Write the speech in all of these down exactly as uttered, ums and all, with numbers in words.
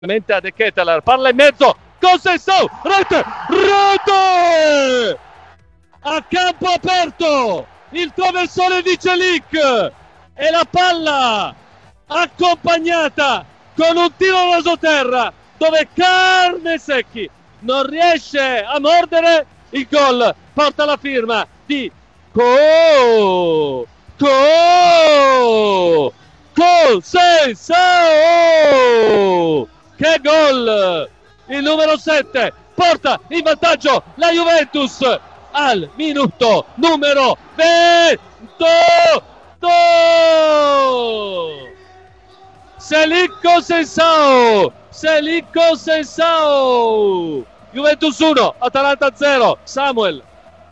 a De Ketelaere, palla in mezzo, Conceição, rete, rete! A campo aperto, il traversone di Celik e la palla accompagnata con un tiro rasoterra dove Carnesecchi non riesce a mordere. Il gol porta la firma di Co Co Conceição. Che gol! Il numero sette porta in vantaggio la Juventus al minuto numero ventotto. Celik Conceição, Celik Conceição. Juventus uno, Atalanta zero. Samuel.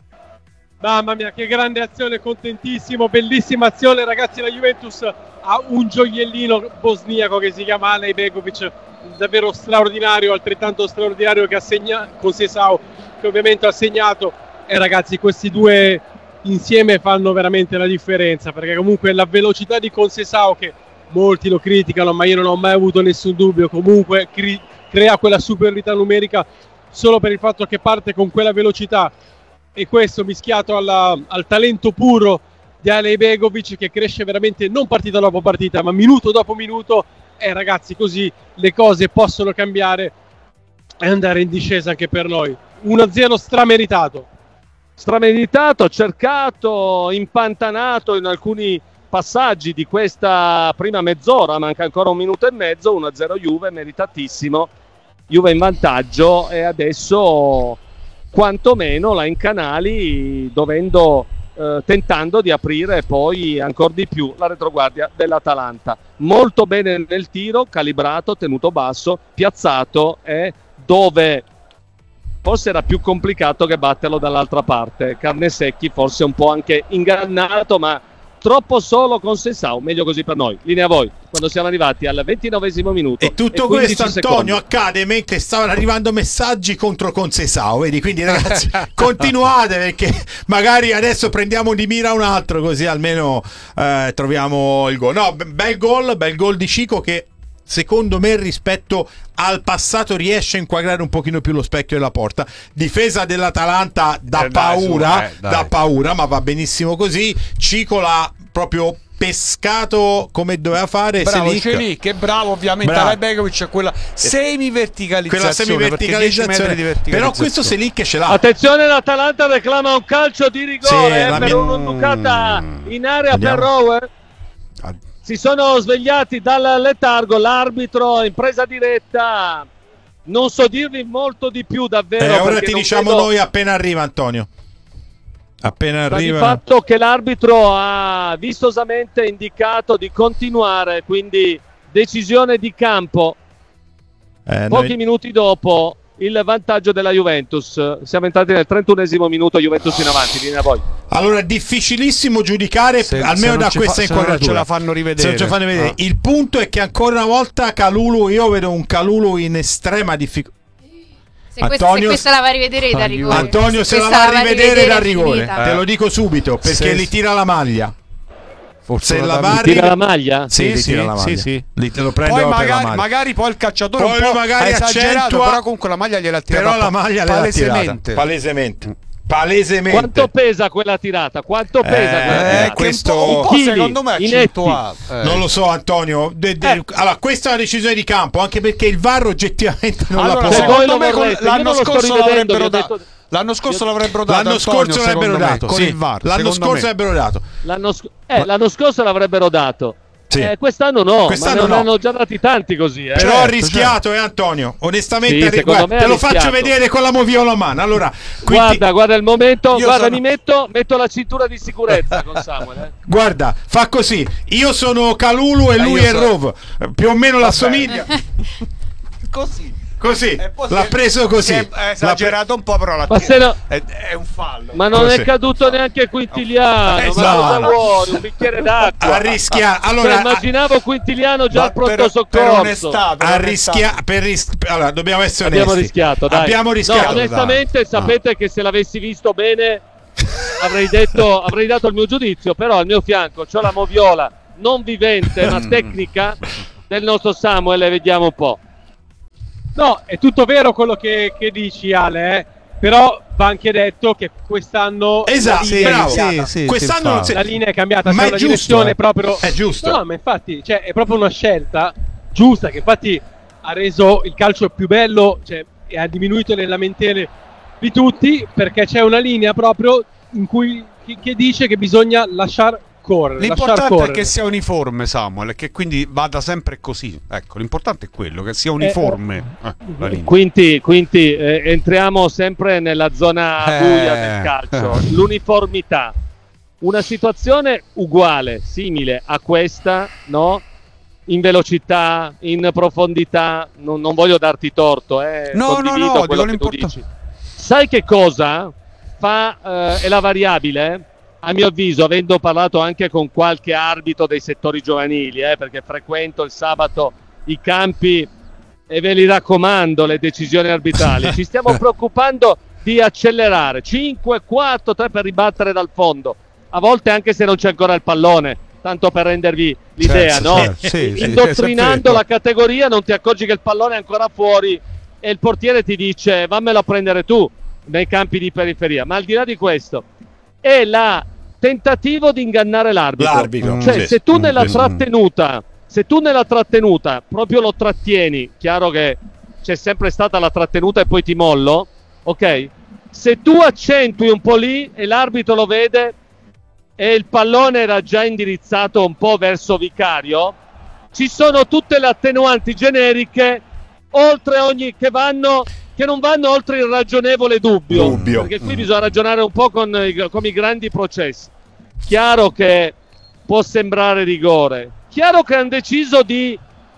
Mamma mia, che grande azione, contentissimo, bellissima azione, ragazzi. La Juventus ha un gioiellino bosniaco che si chiama Alen Begovic, davvero straordinario, altrettanto straordinario che ha segnato Conceição, che ovviamente ha segnato. E ragazzi, questi due insieme fanno veramente la differenza, perché comunque la velocità di Conceição, che molti lo criticano, ma io non ho mai avuto nessun dubbio, comunque cri- crea quella superiorità numerica solo per il fatto che parte con quella velocità, e questo mischiato alla, al talento puro di Alen Begovic, che cresce veramente non partita dopo partita ma minuto dopo minuto. E ragazzi, così le cose possono cambiare e andare in discesa anche per noi. uno a zero strameritato Strameditato, cercato, impantanato in alcuni passaggi di questa prima mezz'ora, manca ancora un minuto e mezzo. uno a zero Juve, meritatissimo, Juve in vantaggio, e adesso quantomeno la incanali dovendo eh, tentando di aprire poi ancora di più la retroguardia dell'Atalanta. Molto bene nel tiro, calibrato, tenuto basso, piazzato, e dove forse era più complicato che batterlo dall'altra parte. Carnesecchi forse un po' anche ingannato, ma troppo solo Conceição, meglio così per noi. Linea a voi, quando siamo arrivati al ventinovesimo minuto. E tutto e questo, Antonio, secondi. accade mentre stavano arrivando messaggi contro Conceição, vedi? Quindi ragazzi, continuate, perché magari adesso prendiamo di mira un altro, così almeno eh, troviamo il gol. No, bel gol, bel gol di Chico, che secondo me rispetto al passato riesce a inquadrare un pochino più lo specchio della porta. Difesa dell'Atalanta da eh paura, dai, su, eh, da paura, ma va benissimo così. Cico l'ha proprio pescato come doveva fare. Bravo Celik, che bravo ovviamente. Alen Begovic, quella semi-verticalizzazione, quella semi-verticalizzazione, verticalizzazione. Però questo Celik ce l'ha. Attenzione, l'Atalanta reclama un calcio di rigore, sì, eh, per mia... un'unducata in area. Andiamo. Per Rower. Si sono svegliati dal letargo, l'arbitro in presa diretta. Non so dirvi molto di più davvero. E ora ti diciamo vedo... noi appena arriva, Antonio. Appena Sta arriva. Il fatto che l'arbitro ha vistosamente indicato di continuare, quindi decisione di campo. Eh, Pochi noi... minuti dopo il vantaggio della Juventus. Siamo entrati nel trentunesimo minuto, Juventus in avanti. Viene a voi. Allora, difficilissimo giudicare, se, almeno se da questa fa, inquadratura. Se non ce la fanno rivedere. Ce la fanno vedere. Ah. Il punto è che ancora una volta Kalulu, io vedo un Kalulu in estrema difficoltà. Se questa, Antonio, se questa la va a rivedere da rigore. Antonio se, se la va a rivedere, rivedere da rigore, eh. te lo dico subito, perché se... li tira la maglia. Forse se la va tira la maglia? Sì, sì, sì, tira la maglia. sì, sì. Lì te lo prendo poi per magari, la maglia. magari poi il calciatore poi un po' magari ha esagerato, accentua, però comunque la maglia gliela tirata. Però la maglia palesemente. Palesemente. Palesemente. Quanto pesa quella tirata? Quanto pesa eh, quella tirata? Questo un po', secondo me è accentuato. Eh. Non lo so, Antonio. De, de, eh. Allora, questa è una decisione di campo, anche perché il V A R oggettivamente non allora, la può. Secondo me con, l'anno scorso l'avrebbero dato. L'anno scorso l'avrebbero dato. L'anno Antonio, scorso l'avrebbero dato. Con sì. il V A R. L'anno scorso l'avrebbero dato. L'anno, sc- eh, l'anno scorso l'avrebbero dato. Sì. Eh, quest'anno no, quest'anno ma ne no. hanno già dati tanti così. Eh. Però certo, ha rischiato, certo. eh, Antonio. Onestamente, sì, arri- guarda, te lo rischiato. faccio vedere con la moviola a mano. Allora, quindi... guarda, guarda il momento. Io guarda, sono... mi metto, metto la cintura di sicurezza con Samuel. Eh. Guarda, fa così. Io sono Kalulu e eh, lui è so... Rov. Più o meno la somiglia. Così. Così, l'ha preso così. È esagerato un po', però la ma no, è, è un fallo. Ma non così. È caduto neanche Quintiliano. Eh, ma no. cosa vuoi? Un bicchiere d'acqua. Arrischiare. Allora, cioè, immaginavo Quintiliano già al pronto per, soccorso. Per onestà, per Arrischiare. Per ris- allora, dobbiamo essere onesti. Abbiamo rischiato, dai. Abbiamo rischiato. No, onestamente, dai. Sapete no. che se l'avessi visto bene avrei detto, avrei dato il mio giudizio, però al mio fianco c'ho la moviola non vivente ma tecnica del nostro Samuel, e vediamo un po'. No, è tutto vero quello che, che dici, Ale, eh? Però va anche detto che quest'anno esatto, la linea sì, è sì, sì, quest'anno non si... la linea è cambiata, ma c'è è una giusto, direzione eh. proprio è giusto. No, ma infatti, cioè, è proprio una scelta giusta che infatti ha reso il calcio più bello, cioè, e ha diminuito le lamentele di tutti, perché c'è una linea proprio in cui che, che dice che bisogna lasciar correre. L'importante lasciar correre. è che sia uniforme, Samuel, e che quindi vada sempre così. Ecco, l'importante è quello, che sia uniforme. Eh, la linea. Quindi, quindi eh, entriamo sempre nella zona Eh. buia del calcio. L'uniformità. Una situazione uguale, simile a questa, no? In velocità, in profondità, non, non voglio darti torto, eh. No, Condivido no, no, quello dico che tu l'importante. dici. Sai che cosa fa, eh, è la variabile? A mio avviso, avendo parlato anche con qualche arbitro dei settori giovanili, eh, perché frequento il sabato i campi e ve li raccomando le decisioni arbitrali, ci stiamo preoccupando di accelerare cinque, quattro, tre per ribattere dal fondo, a volte anche se non c'è ancora il pallone, tanto per rendervi l'idea, Certo, no? certo, sì, sì, Indottrinando sì, la categoria non ti accorgi che il pallone è ancora fuori e il portiere ti dice vammelo a prendere tu nei campi di periferia. Ma al di là di questo è la tentativo di ingannare l'arbitro, L'arbitro, cioè sì, se tu sì. nella Mm. trattenuta se tu nella trattenuta proprio lo trattieni, chiaro che c'è sempre stata la trattenuta e poi ti mollo, ok? Se tu accentui un po' lì e l'arbitro lo vede e il pallone era già indirizzato un po' verso Vicario, ci sono tutte le attenuanti generiche oltre ogni che vanno che non vanno oltre il ragionevole dubbio, Dubbio. perché qui mm. bisogna ragionare un po' con i, con i grandi processi. Chiaro che può sembrare rigore, chiaro che hanno deciso di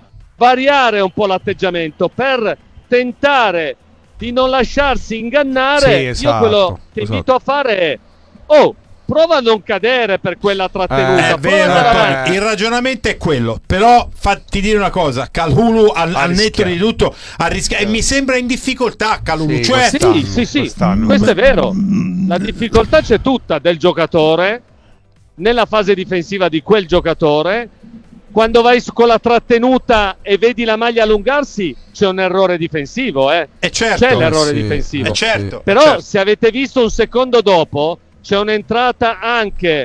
variare un po' l'atteggiamento per tentare di non lasciarsi ingannare. Sì, esatto, Io quello che esatto. invito a fare è oh, prova a non cadere per quella trattenuta. È vero, Prova Antonio, avanti. il ragionamento è quello, però fatti dire una cosa, Calulu al, al netto di tutto ha rischiato e mi sembra in difficoltà Calulu, Sì, cioè Sì, sì, sì, quest'anno. questo è vero. La difficoltà c'è tutta del giocatore nella fase difensiva di quel giocatore. Quando vai su- con la trattenuta e vedi la maglia allungarsi, c'è un errore difensivo, eh. è certo, C'è l'errore sì, difensivo. è certo, Però certo. se avete visto un secondo dopo, c'è un'entrata anche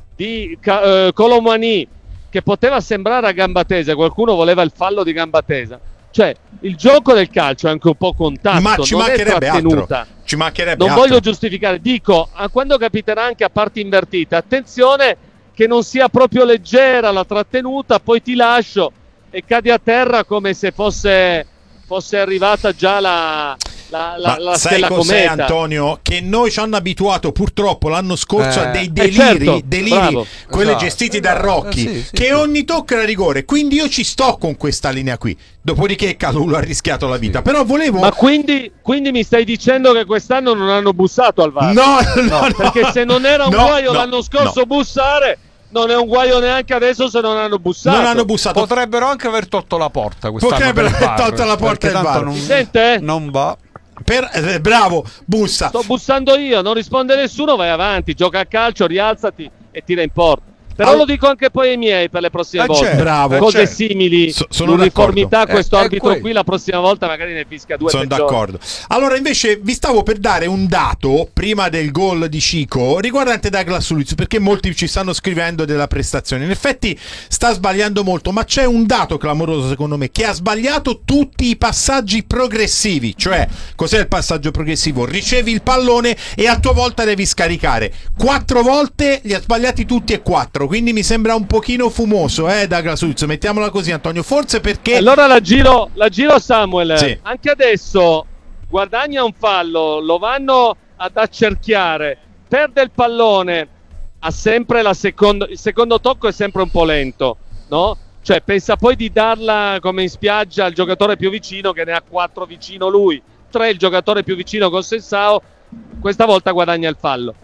di Ca- eh, Colomani che poteva sembrare a gamba tesa, qualcuno voleva il fallo di gamba tesa. Cioè, il gioco del calcio è anche un po' contatto, ma ci non è mancherebbe trattenuta. altro, ci mancherebbe Non altro. voglio giustificare, dico, a quando capiterà anche a parti invertite, attenzione che non sia proprio leggera la trattenuta, poi ti lascio e cadi a terra come se fosse, fosse arrivata già la, la, la, Ma la sai stella cos'è, cometa. Antonio? Che noi ci hanno abituato purtroppo l'anno scorso Eh, a dei eh, deliri, certo, deliri bravo. quelli Esatto, gestiti da esatto, Rocchi, eh, sì, sì, che sì. ogni tocco era rigore. Quindi io ci sto con questa linea qui. Dopodiché Calulu ha rischiato la vita. Sì. Però volevo. Ma quindi, quindi mi stai dicendo che quest'anno non hanno bussato al V A R? No, no, no, Perché se non era un no, guaio no, l'anno scorso no. bussare, non è un guaio neanche adesso se non hanno bussato. Non hanno bussato. Potrebbero anche aver tolto la porta quest'anno. Potrebbero per il aver V A R, tolto la porta perché del tanto V A R. non, Si sente? non va. Per, eh, bravo, bussa. Sto bussando io, non risponde nessuno, vai avanti, gioca a calcio, rialzati e tira in porta. Però All- lo dico anche poi ai miei per le prossime Eh, volte. certo, Bravo. eh, Cose certo. simili, So- sono l'uniformità, d'accordo. questo Eh, è arbitro quello. qui la prossima volta magari ne fischia due Sono peggiori. d'accordo. Allora, invece, vi stavo per dare un dato prima del gol di Cico riguardante Douglas Luiz, perché molti ci stanno scrivendo della prestazione. In effetti sta sbagliando molto, ma c'è un dato clamoroso secondo me, che ha sbagliato tutti i passaggi progressivi. Cioè, cos'è il passaggio progressivo? Ricevi il pallone e a tua volta devi scaricare. Quattro volte li ha sbagliati tutti e quattro, quindi mi sembra un pochino fumoso, eh, Douglas Luiz, mettiamola così, Antonio, forse perché Allora la giro, la giro a Samuel. Sì. Anche adesso guadagna un fallo, lo vanno ad accerchiare, perde il pallone, ha sempre la seconda, il secondo tocco è sempre un po' lento, no? Cioè pensa poi di darla come in spiaggia al giocatore più vicino, che ne ha quattro vicino lui, tre il giocatore più vicino con Sensao, questa volta guadagna il fallo.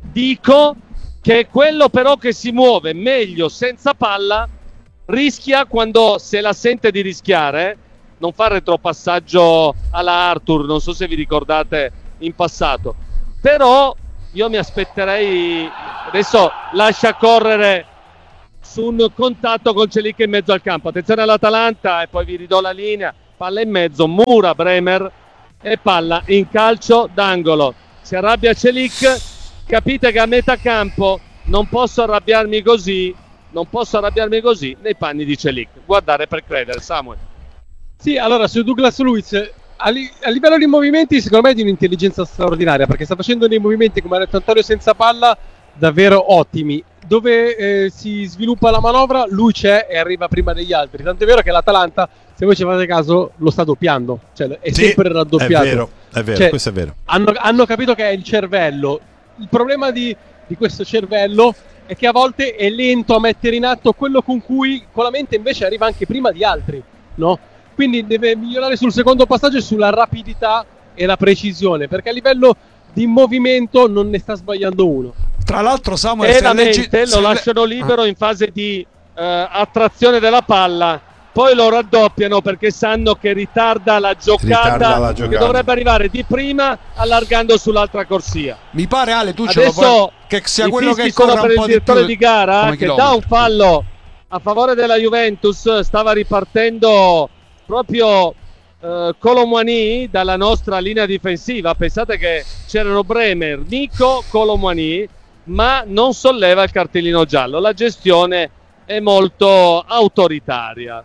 Dico che è quello però che si muove meglio senza palla, rischia quando se la sente di rischiare, non fa retropassaggio alla Arthur, non so se vi ricordate in passato, però io mi aspetterei, adesso lascia correre su un contatto con Celic in mezzo al campo, attenzione all'Atalanta e poi vi ridò la linea, palla in mezzo, mura Bremer e palla in calcio d'angolo. Si arrabbia Celik, capite che a metà campo non posso arrabbiarmi così, non posso arrabbiarmi così nei panni di Celik. Guardare per credere, Samuel. Sì, allora su Douglas Luiz a, li- a livello di movimenti secondo me è di un'intelligenza straordinaria, perché sta facendo dei movimenti, come ha detto Antonio, senza palla davvero ottimi. Dove eh, si sviluppa la manovra lui c'è e arriva prima degli altri, tant'è vero che l'Atalanta, se voi ci fate caso, lo sta doppiando, cioè è Sì, sempre raddoppiato. È vero, è vero, Cioè, questo è vero. Hanno, hanno capito che è il cervello. Il problema di, di questo cervello è che a volte è lento a mettere in atto quello con cui con la mente invece arriva anche prima di altri, no? Quindi deve migliorare sul secondo passaggio e sulla rapidità e la precisione, perché a livello di movimento non ne sta sbagliando uno. Tra l'altro Samuel, E se la leggi- mente se lo le- lasciano libero in fase di eh, attrazione della palla, poi lo raddoppiano perché sanno che ritarda la giocata, Ritarda la che giocata. dovrebbe arrivare di prima allargando sull'altra corsia. Mi pare, Ale, tu ce lo Adesso puoi, che sia i quello fischi che sono corra per un il po' di direttore più di gara come che chilometri. dà un fallo a favore della Juventus. Stava ripartendo proprio eh, Colomwani dalla nostra linea difensiva. Pensate che c'erano Bremer, Nico, Colomwani, ma non solleva il cartellino giallo. La gestione è molto autoritaria,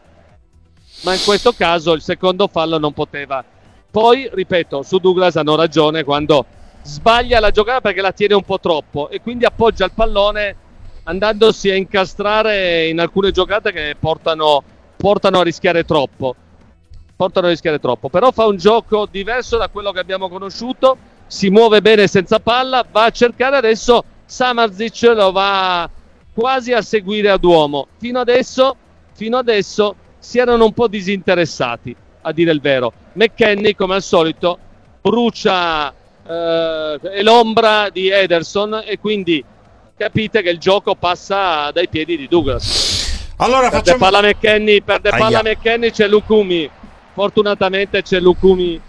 ma in questo caso il secondo fallo non poteva. Poi, ripeto, su Douglas hanno ragione quando sbaglia la giocata perché la tiene un po' troppo e quindi appoggia il pallone andandosi a incastrare in alcune giocate che portano, portano a rischiare troppo. Portano a rischiare troppo. Però fa un gioco diverso da quello che abbiamo conosciuto, si muove bene senza palla, va a cercare adesso Samardžić, lo va quasi a seguire a Duomo. Fino adesso, fino adesso si erano un po' disinteressati, a dire il vero. McKennie, come al solito, brucia eh, è l'ombra di Ederson e quindi capite che il gioco passa dai piedi di Douglas. Allora Perde facciamo palla McKennie, perde palla Aia. McKennie, c'è Lukumi. Fortunatamente c'è Lukumi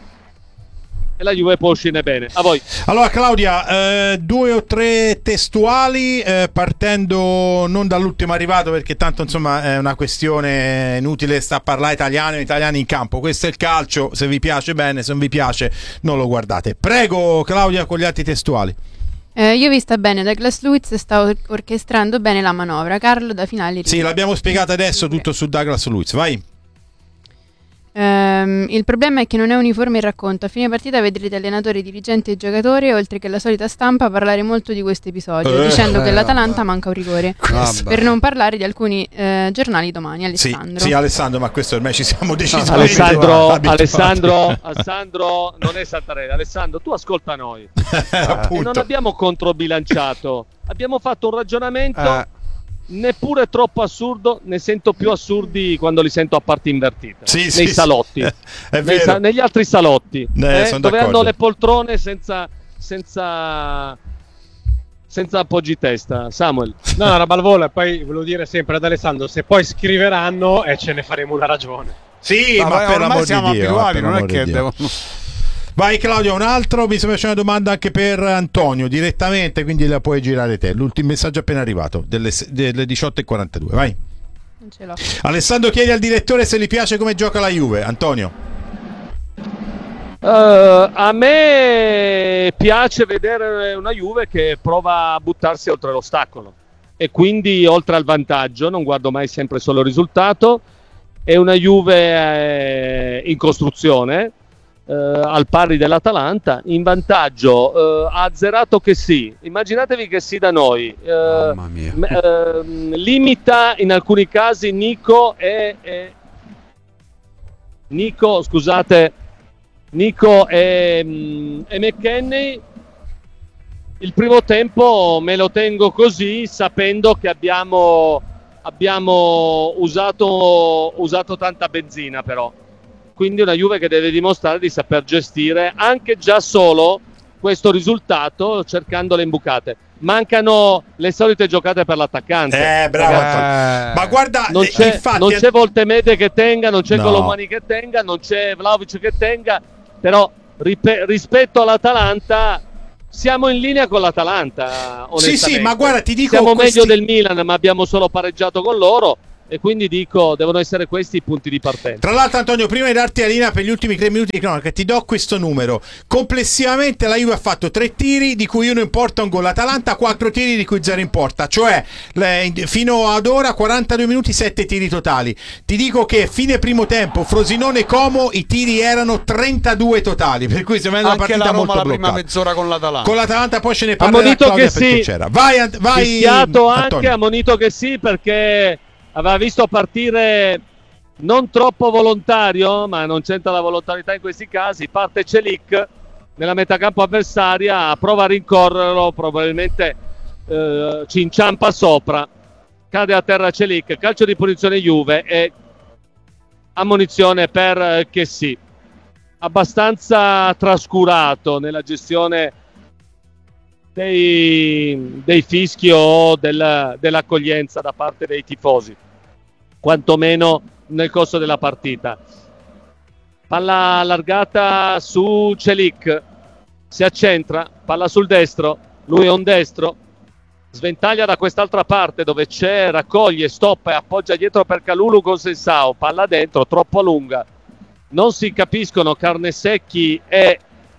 e la Juve può uscire bene. A voi. Allora Claudia, eh, due o tre testuali, eh, partendo non dall'ultimo arrivato perché tanto insomma è una questione inutile sta a parlare italiano e italiani in campo. Questo è il calcio, se vi piace bene, se non vi piace non lo guardate. Prego Claudia con gli altri testuali. Eh, io ho vista bene, Douglas Luiz sta or- orchestrando bene la manovra. Carlo da finale. Sì, l'abbiamo spiegato adesso tutto su Douglas Luiz, vai. Ehm, il problema è che non è uniforme il racconto. A fine partita vedrete allenatore, dirigente e giocatore, oltre che la solita stampa, parlare molto di questo episodio, Eh, dicendo eh, che l'Atalanta vabbè. manca un rigore. Vabbè. Per non parlare di alcuni eh, giornali domani. Sì, Alessandro. sì, Alessandro, ma questo ormai ci siamo decisamente Alessandro, abituati. Alessandro, Alessandro non è Santarelli. Alessandro, tu ascolta noi. E Appunto. non abbiamo controbilanciato, abbiamo fatto un ragionamento Eh. neppure troppo assurdo. Ne sento più assurdi quando li sento a parti invertite, Sì, nei sì, salotti, sì. È nei vero. sa- negli altri salotti, Eh, eh, sono dove d'accordo. hanno le poltrone senza senza senza appoggi testa. Samuel, No, no, una balvola. Poi volevo dire sempre ad Alessandro, se poi scriveranno e ce ne faremo una ragione. Sì, Ma ma, vai, per ormai l'amor siamo di Dio, abituati, per non è l'amor di che Dio. devono... Vai Claudio, un altro, mi sembra c'è una domanda anche per Antonio direttamente, quindi la puoi girare te. L'ultimo messaggio appena arrivato, delle, delle diciotto e quarantadue, vai. Non ce l'ho. Alessandro chiede al direttore se gli piace come gioca la Juve. Antonio. Uh, a me piace vedere una Juve che prova a buttarsi oltre l'ostacolo e quindi oltre al vantaggio. Non guardo mai sempre solo il risultato. È una Juve eh, in costruzione, eh, al pari dell'Atalanta, in vantaggio, eh, ha azzerato che sì. Immaginatevi che sì da noi. Eh, Mamma mia. m- ehm, limita in alcuni casi Nico e, e Nico, scusate, Nico e, mm, e McKennie. Il primo tempo me lo tengo così, sapendo che abbiamo, abbiamo usato, usato tanta benzina, però. Quindi una Juve che deve dimostrare di saper gestire anche già solo questo risultato, cercando le imbucate. Mancano le solite giocate per l'attaccante. Eh, bravo. Ragazzi, Eh. Ma guarda, non eh, c'è, infatti, non c'è Voltemede che tenga, non c'è No. Colomani che tenga, non c'è Vlahovic che tenga, però ripe- rispetto all'Atalanta siamo in linea con l'Atalanta, Sì, onestamente. sì, ma guarda, ti dico siamo questi- meglio del Milan, ma abbiamo solo pareggiato con loro e quindi dico devono essere questi i punti di partenza. Tra l'altro, Antonio, prima di darti la linea per gli ultimi tre minuti di cronaca, ti do questo numero. Complessivamente la Juve ha fatto tre tiri di cui uno importa un gol, l'Atalanta quattro tiri di cui zero importa, cioè le, fino ad ora quarantadue minuti, sette tiri totali. Ti dico che fine primo tempo Frosinone Como i tiri erano trentadue totali, per cui sembra una anche partita la Roma molto la bloccata. prima mezz'ora con l'Atalanta. Con l'Atalanta poi ce ne parlerà Ammonito Claudia che perché sì. c'era. Vai, vai Fischiato anche, Antonio. ammonito che sì, perché aveva visto partire non troppo volontario, ma non c'entra la volontarietà in questi casi, parte Celik nella metacampo avversaria, prova a rincorrerlo, probabilmente eh, ci inciampa sopra, cade a terra Celik, calcio di punizione Juve e ammonizione per che sì, abbastanza trascurato nella gestione dei, dei fischi o del, dell'accoglienza da parte dei tifosi, quantomeno nel corso della partita. Palla allargata su Celik, si accentra, palla sul destro, lui è un destro, sventaglia da quest'altra parte dove c'è, raccoglie, stoppa e appoggia dietro per Kalulu con Sensao, palla dentro, troppo lunga, non si capiscono Carnesecchi e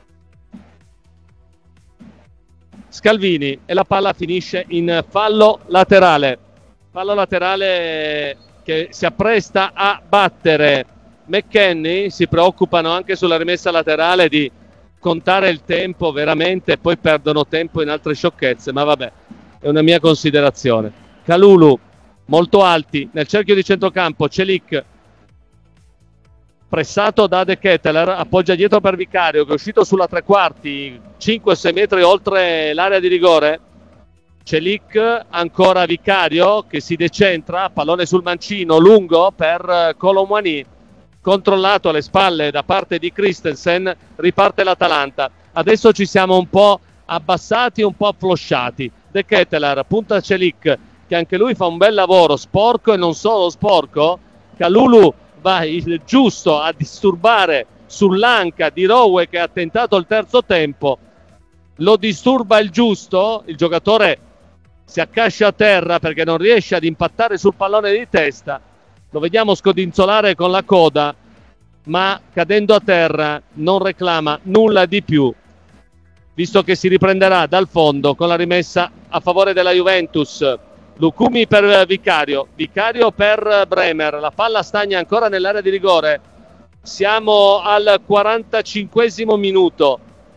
Scalvini e la palla finisce in fallo laterale, fallo laterale che si appresta a battere McKennie. Si preoccupano anche sulla rimessa laterale di contare il tempo veramente, poi perdono tempo in altre sciocchezze, ma vabbè, è una mia considerazione. Kalulu molto alti nel cerchio di centrocampo, Celik pressato da De Ketteler, appoggia dietro per Vicario che è uscito sulla tre quarti, cinque sei metri oltre l'area di rigore. Celik, ancora Vicario che si decentra, pallone sul mancino lungo per Colomwani, controllato alle spalle da parte di Christensen, riparte l'Atalanta. Adesso ci siamo un po' abbassati, un po' afflosciati. De Ketteler punta Celik che anche lui fa un bel lavoro, sporco e non solo sporco. Kalulu va il giusto a disturbare sull'anca di Rowe che ha tentato il terzo tempo, lo disturba il giusto, il giocatore si accascia a terra perché non riesce ad impattare sul pallone di testa, lo vediamo scodinzolare con la coda, ma cadendo a terra non reclama nulla di più, visto che si riprenderà dal fondo con la rimessa a favore della Juventus. Lucumi per Vicario, Vicario per Bremer, la palla stagna ancora nell'area di rigore, siamo al quarantacinquesimo minuto,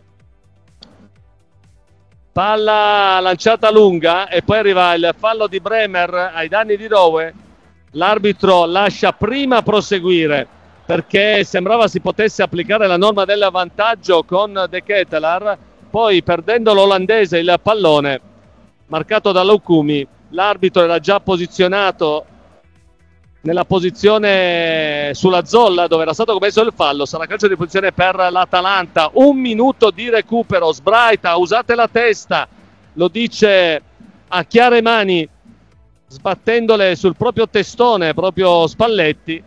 palla lanciata lunga e poi arriva il fallo di Bremer ai danni di Rowe. L'arbitro lascia prima proseguire perché sembrava si potesse applicare la norma del vantaggio con De Ketteler, poi perdendo l'olandese il pallone marcato da Lucumi, l'arbitro era già posizionato nella posizione sulla zolla dove era stato commesso il fallo. Sarà calcio di punizione per l'Atalanta, un minuto di recupero, sbraita, usate la testa, lo dice a chiare mani sbattendole sul proprio testone, proprio Spalletti.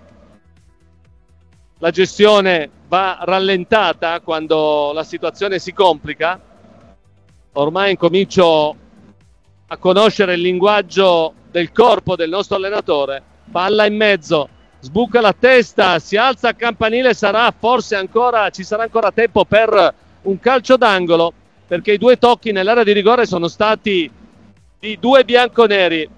La gestione va rallentata quando la situazione si complica. Ormai incomincio a conoscere il linguaggio del corpo del nostro allenatore. Palla in mezzo, sbuca la testa, si alza a campanile, sarà forse ancora, ci sarà ancora tempo per un calcio d'angolo, perché i due tocchi nell'area di rigore sono stati di due bianconeri.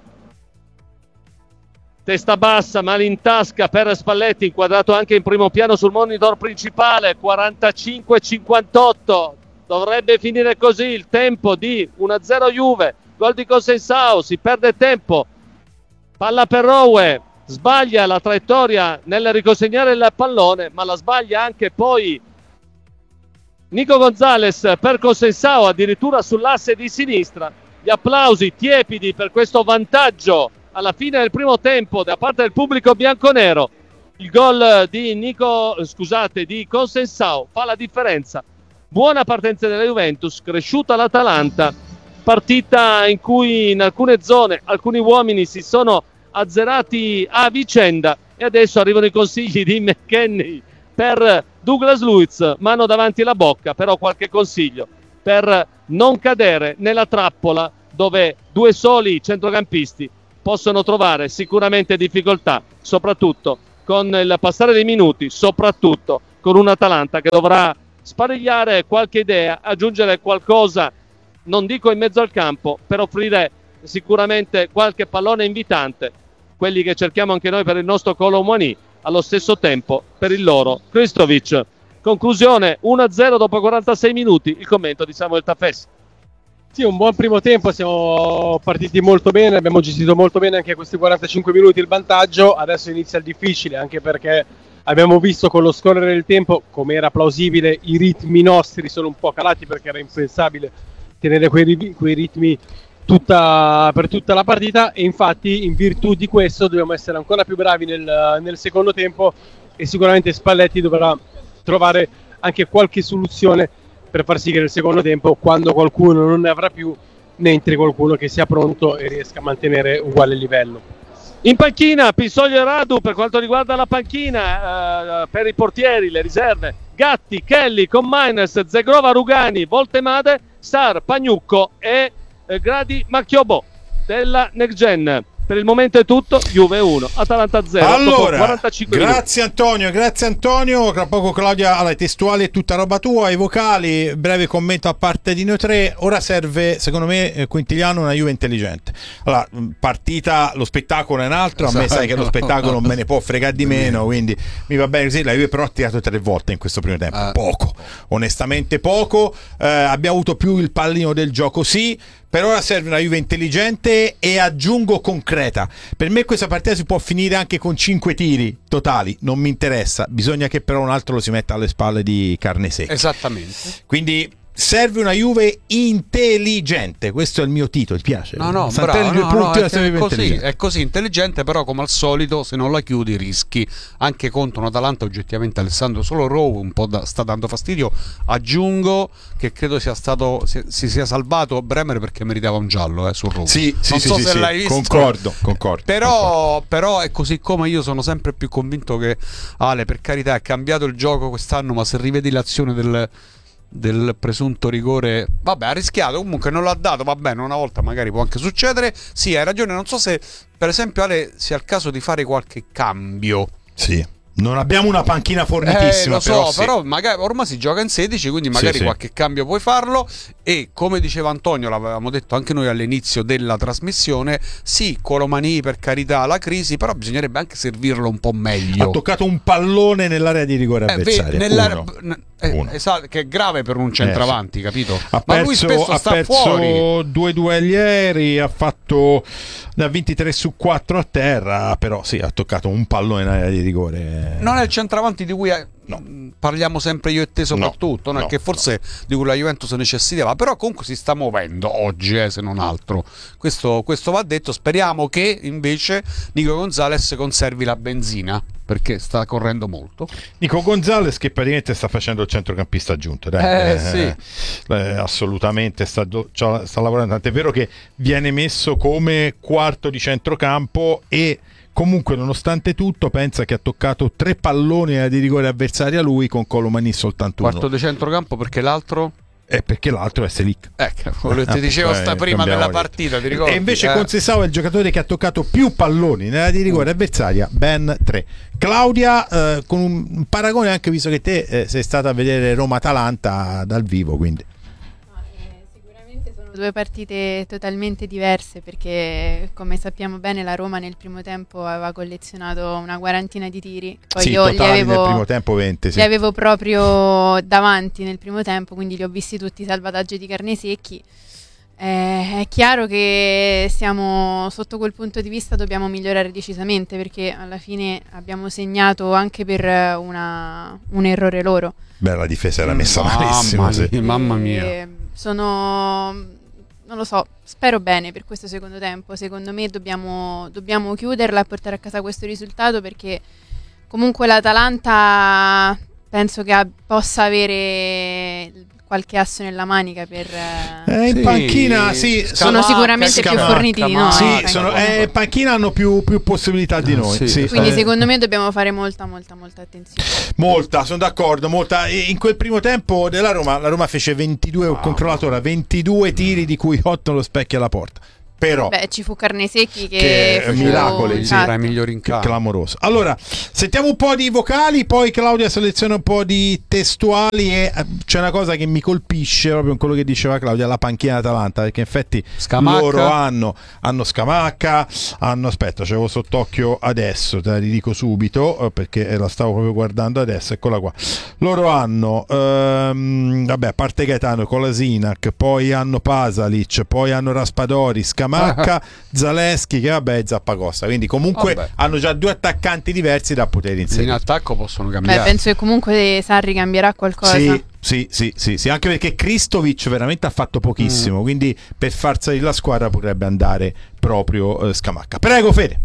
Testa bassa, mano in tasca per Spalletti, inquadrato anche in primo piano sul monitor principale. Quarantacinque cinquantotto, dovrebbe finire così il tempo di uno a zero Juve. Gol di Consensao, si perde tempo, palla per Rowe, sbaglia la traiettoria nel riconsegnare il pallone, ma la sbaglia anche poi Nico Gonzalez per Consensao, addirittura sull'asse di sinistra. Gli applausi tiepidi per questo vantaggio alla fine del primo tempo da parte del pubblico bianconero. Il gol di Nico, scusate, di Consensao fa la differenza. Buona partenza della Juventus, cresciuta l'Atalanta, partita in cui in alcune zone alcuni uomini si sono azzerati a vicenda e adesso arrivano i consigli di McKennie per Douglas Luiz, mano davanti alla bocca, però qualche consiglio per non cadere nella trappola dove due soli centrocampisti possono trovare sicuramente difficoltà, soprattutto con il passare dei minuti, soprattutto con un Atalanta che dovrà sparigliare qualche idea, aggiungere qualcosa, non dico in mezzo al campo, per offrire sicuramente qualche pallone invitante, quelli che cerchiamo anche noi per il nostro Kolo Muani, allo stesso tempo per il loro Krstovic. Conclusione uno a zero dopo quarantasei minuti, il commento di Samuel Tafessi. Sì, un buon primo tempo, siamo partiti molto bene, abbiamo gestito molto bene anche questi quarantacinque minuti il vantaggio. Adesso inizia il difficile, anche perché abbiamo visto con lo scorrere del tempo, come era plausibile, i ritmi nostri sono un po' calati, perché era impensabile tenere quei, quei ritmi tutta, per tutta la partita, e infatti in virtù di questo dobbiamo essere ancora più bravi nel, nel secondo tempo, e sicuramente Spalletti dovrà trovare anche qualche soluzione per far sì che nel secondo tempo, quando qualcuno non ne avrà più, ne entri qualcuno che sia pronto e riesca a mantenere uguale livello. In panchina Pisoglio e Radu per quanto riguarda la panchina, eh, per i portieri, le riserve: Gatti, Kelly, Commines, Zegrova, Rugani, Voltemade, Sar, Pagnucco e eh, Gradi Macchiobò della Next Gen. Per il momento è tutto, Juve uno, Atalanta zero. Allora, quarantacinque grazie minuti. Antonio, grazie Antonio. Tra poco Claudia, alla testuale è tutta roba tua, i vocali, breve commento a parte di noi tre. Ora serve, secondo me, eh, Quintiliano, una Juve intelligente. Allora, partita, lo spettacolo è un altro, a me sai che lo spettacolo non me ne può fregare di meno, quindi mi va bene così. La Juve però ha tirato tre volte in questo primo tempo, poco, onestamente poco. Eh, abbiamo avuto più il pallino del gioco, sì. Per ora serve una Juve intelligente e aggiungo concreta. Per me questa partita si può finire anche con cinque tiri totali, non mi interessa, bisogna che però un altro lo si metta alle spalle di carne secca. Esattamente. Quindi serve una Juve intelligente, questo è il mio titolo, ti piace? No, no, Saltare bravo, due no, punti no, alla è, Juve così, intelligente. è così intelligente, però come al solito se non la chiudi rischi, anche contro un Atalanta oggettivamente. Alessandro solo Rowe un po' da, sta dando fastidio. Aggiungo che credo sia stato si, si sia salvato Bremer perché meritava un giallo eh, su Rowe. Sì, sì, non sì, so sì, se sì, l'hai visto. concordo, concordo, però, concordo. però è così, come io sono sempre più convinto che Ale, per carità, è cambiato il gioco quest'anno, ma se rivedi l'azione del del presunto rigore, vabbè, ha rischiato, comunque non l'ha dato, va bene, una volta magari può anche succedere. Sì, hai ragione, non so se per esempio Ale sia il caso di fare qualche cambio. Sì, non abbiamo una panchina fornitissima, eh, lo so, però, sì. però magari ormai si gioca in sedici, quindi magari sì, sì. qualche cambio puoi farlo. E come diceva Antonio, l'avevamo detto anche noi all'inizio della trasmissione, sì, Colomani per carità la crisi, però bisognerebbe anche servirlo un po' meglio. Ha toccato un pallone nell'area di rigore eh, avversaria, nell'area, uno. Eh, Uno. esatto, che è grave per un centravanti, eh, sì. capito? Ha Ma perso, lui spesso ha sta perso fuori. due duelli ieri, ha fatto da ventitré su quattro a terra, però sì, ha toccato un pallone in area di rigore. Non è il centravanti di cui è, no. parliamo sempre io e te soprattutto, no, no, che forse no. di cui la Juventus necessitava, però comunque si sta muovendo oggi, eh, se non altro. Questo, questo va detto. Speriamo che invece Nico Gonzalez conservi la benzina, perché sta correndo molto. Nico Gonzalez che praticamente sta facendo il centrocampista aggiunto, dai. Eh, sì. eh, assolutamente sta, sta lavorando, tant'è vero che viene messo come quarto di centrocampo e comunque nonostante tutto pensa che ha toccato tre palloni di rigore avversari a lui, con Colomani soltanto uno. Quarto di centrocampo perché l'altro? È perché l'altro è Selic. Ecco, ti dicevo sta prima della partita, ti ricordi? E invece eh. Conceição è il giocatore che ha toccato più palloni nella di rigore avversaria, ben tre. Claudia, eh, con un paragone anche visto che te eh, sei stata a vedere Roma-Atalanta dal vivo, quindi due partite totalmente diverse, perché come sappiamo bene la Roma nel primo tempo aveva collezionato una quarantina di tiri, poi sì, io li avevo, nel primo tempo venti, sì. li avevo proprio davanti nel primo tempo, quindi li ho visti tutti i salvataggi di carne secchi. Eh, è chiaro che siamo sotto quel punto di vista, dobbiamo migliorare decisamente, perché alla fine abbiamo segnato anche per una, un errore loro. Beh, la difesa era messa mamma malissimo, mia, sì. mamma mia. E sono non lo so, spero bene per questo secondo tempo. Secondo me dobbiamo, dobbiamo chiuderla e portare a casa questo risultato, perché comunque l'Atalanta penso che ha, possa avere qualche asso nella manica per eh, in sì, panchina sì, sono sicuramente Scamacca, più forniti di noi. sì, sono, eh, in panchina hanno più, più possibilità di noi, sì. Sì. Quindi eh. secondo me dobbiamo fare molta molta molta attenzione. Molta, sono d'accordo, molta. In quel primo tempo della Roma, la Roma fece ventidue, ho controllato ora, ventidue tiri di cui otto allo specchio alla porta. Però Beh, ci fu Carnesecchi che, che fu miracoli, sì, tra i migliori in campo. Clamoroso. Allora, sentiamo un po' di vocali, poi Claudia seleziona un po' di testuali e c'è una cosa che mi colpisce proprio in quello che diceva Claudia, la panchina Atalanta, perché in effetti Scamacca. loro hanno, hanno Scamacca, hanno, aspetta, c'avevo sott'occhio adesso, te la dico subito perché la stavo proprio guardando adesso, eccola qua. Loro hanno ehm, vabbè, a parte Gaetano, Kolasinac, poi hanno Pasalic, poi hanno Raspadori, Scamacca, Macca, Zaleschi, che vabbè è Zappacosta, quindi comunque vabbè. hanno già due attaccanti diversi da poter inserire. In attacco possono Beh, cambiare. penso che comunque Sarri cambierà qualcosa. Sì, sì, sì, sì, sì, anche perché Kristovic veramente ha fatto pochissimo, mm. quindi per far salire la squadra potrebbe andare proprio eh, Scamacca. Prego Fede.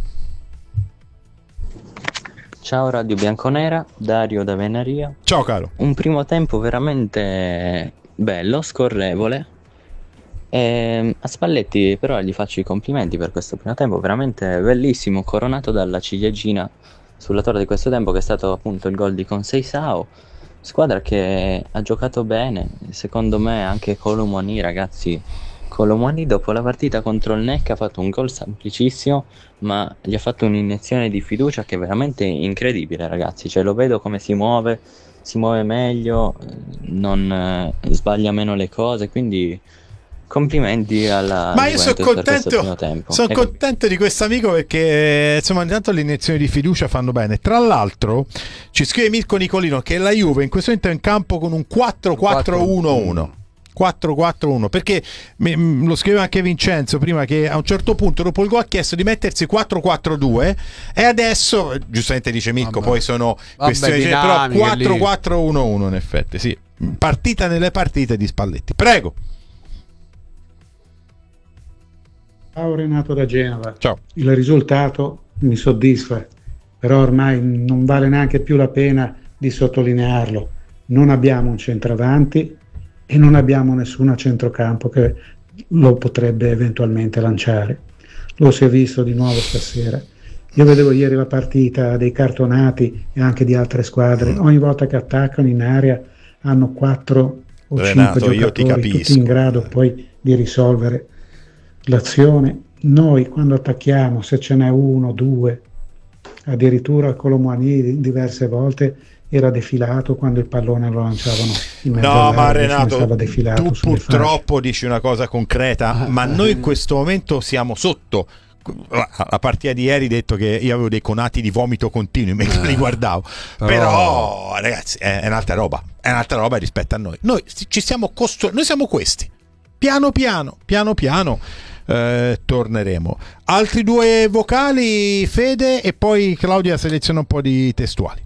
Ciao Radio Bianconera, Dario da Venaria. Ciao caro. Un primo tempo veramente bello, scorrevole. E a Spalletti però gli faccio i complimenti per questo primo tempo, veramente bellissimo, coronato dalla ciliegina sulla torre di questo tempo che è stato appunto il gol di Conceição, squadra che ha giocato bene, secondo me anche Colomoni, ragazzi, Colomoni dopo la partita contro il N E C ha fatto un gol semplicissimo ma gli ha fatto un'iniezione di fiducia che è veramente incredibile, ragazzi, cioè lo vedo come si muove, si muove meglio, non eh, sbaglia meno le cose, quindi complimenti alla ma io sono contento, sono e... contento di questo amico perché insomma intanto le iniezioni di fiducia fanno bene. Tra l'altro ci scrive Mirko Nicolino che la Juve in questo momento è in campo con un quattro quattro uno uno quattro quattro uno perché m- lo scriveva anche Vincenzo prima che a un certo punto dopo il gol ha chiesto di mettersi quattro quattro due e adesso giustamente dice Mirko vabbè. Poi sono Vabbè, questioni di però quattro quattro uno uno in effetti sì, partita nelle partite di Spalletti. Prego. Ciao Renato da Genova. Ciao. Il risultato mi soddisfa, però ormai non vale neanche più la pena di sottolinearlo. Non abbiamo un centravanti e non abbiamo nessuno a centrocampo che lo potrebbe eventualmente lanciare. Lo si è visto di nuovo stasera. Io vedevo ieri la partita dei cartonati e anche di altre squadre. Ogni volta che attaccano in area hanno quattro o Renato, cinque io ti giocatori capisco. tutti in grado poi di risolvere l'azione. Noi quando attacchiamo, se ce n'è uno, due, addirittura Colomani diverse volte era defilato quando il pallone lo lanciavano in mezzo no ma Renato, Renato tu purtroppo dici una cosa concreta ma noi in questo momento siamo sotto. La partita di ieri detto che io avevo dei conati di vomito continui mentre li guardavo, però, però ragazzi è, è un'altra roba, è un'altra roba rispetto a noi. Noi ci siamo costru- noi siamo questi, piano piano piano piano eh, torneremo. Altri due vocali Fede e poi Claudia seleziona un po' di testuali.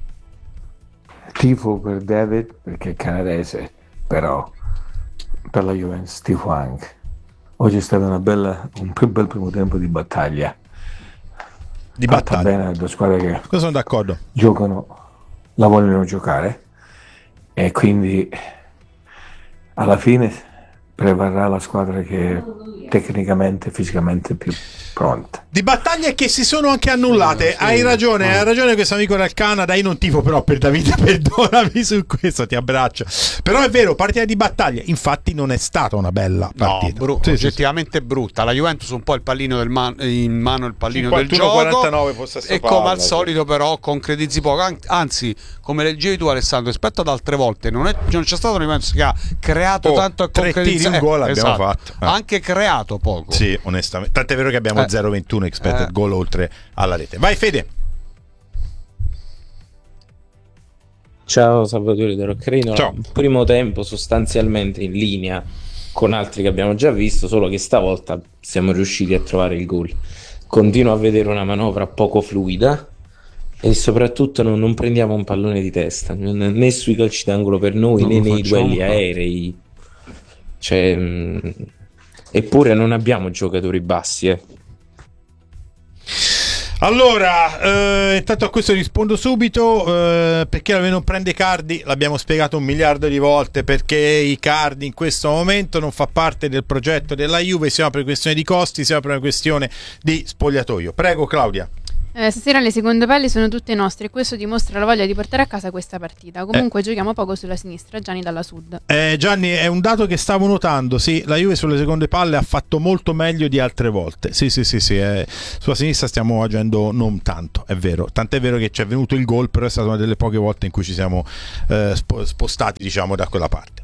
Tifo per David perché è canadese, però per la Juventus tifo anche. Oggi è stato una bella, un più bel primo tempo di battaglia. Di Fatta battaglia. bene, due squadre che Cosa sono d'accordo? giocano, la vogliono giocare e quindi alla fine prevarrà la squadra che tecnicamente e fisicamente più pronta. Di battaglie che si sono anche annullate. Sì, hai ragione, sì. hai ragione questo amico dal Canada. Io non tifo però per Davide, perdonami su questo, ti abbraccio. Però è vero, partita di battaglia. Infatti non è stata una bella partita. No, bru- sì, oggettivamente sì, sì. brutta. La Juventus un po' il pallino del man- in mano il pallino del gioco quarantanove possesso e palla, come al sì. solito però concretizzi poco. An- anzi, come leggevi tu Alessandro, rispetto ad altre volte non, è, non c'è stato una Juventus che ha creato Oh, tanto e tre tiri, un gol abbiamo esatto. fatto. Ha anche creato poco. Sì, onestamente. Tant'è vero che abbiamo Eh. zero ventuno expected Eh. goal oltre alla rete. Vai Fede. Ciao Salvatore da Roccherino. Ciao. Primo tempo sostanzialmente in linea con altri che abbiamo già visto, solo che stavolta siamo riusciti a trovare il gol. Continuo a vedere una manovra poco fluida e soprattutto non, non prendiamo un pallone di testa, né sui calci d'angolo per noi Non né lo nei facciamo. duelli aerei. Cioè, mh, eppure non abbiamo giocatori bassi, eh. Allora, eh, intanto a questo rispondo subito, eh, perché la Juve non prende Cardi, l'abbiamo spiegato un miliardo di volte, perché i Cardi in questo momento non fa parte del progetto della Juve, sia per questione di costi, sia per una questione di spogliatoio. Prego Claudia. Eh, stasera le seconde palle sono tutte nostre e questo dimostra la voglia di portare a casa questa partita. Comunque eh. giochiamo poco sulla sinistra. Gianni dalla Sud. Eh, Gianni, è un dato che stavo notando. Sì, la Juve sulle seconde palle ha fatto molto meglio di altre volte. Sì, sì, sì, sì. Eh, sulla sinistra stiamo agendo non tanto, è vero. Tant'è vero che ci è venuto il gol, però è stata una delle poche volte in cui ci siamo eh, spostati, diciamo, da quella parte.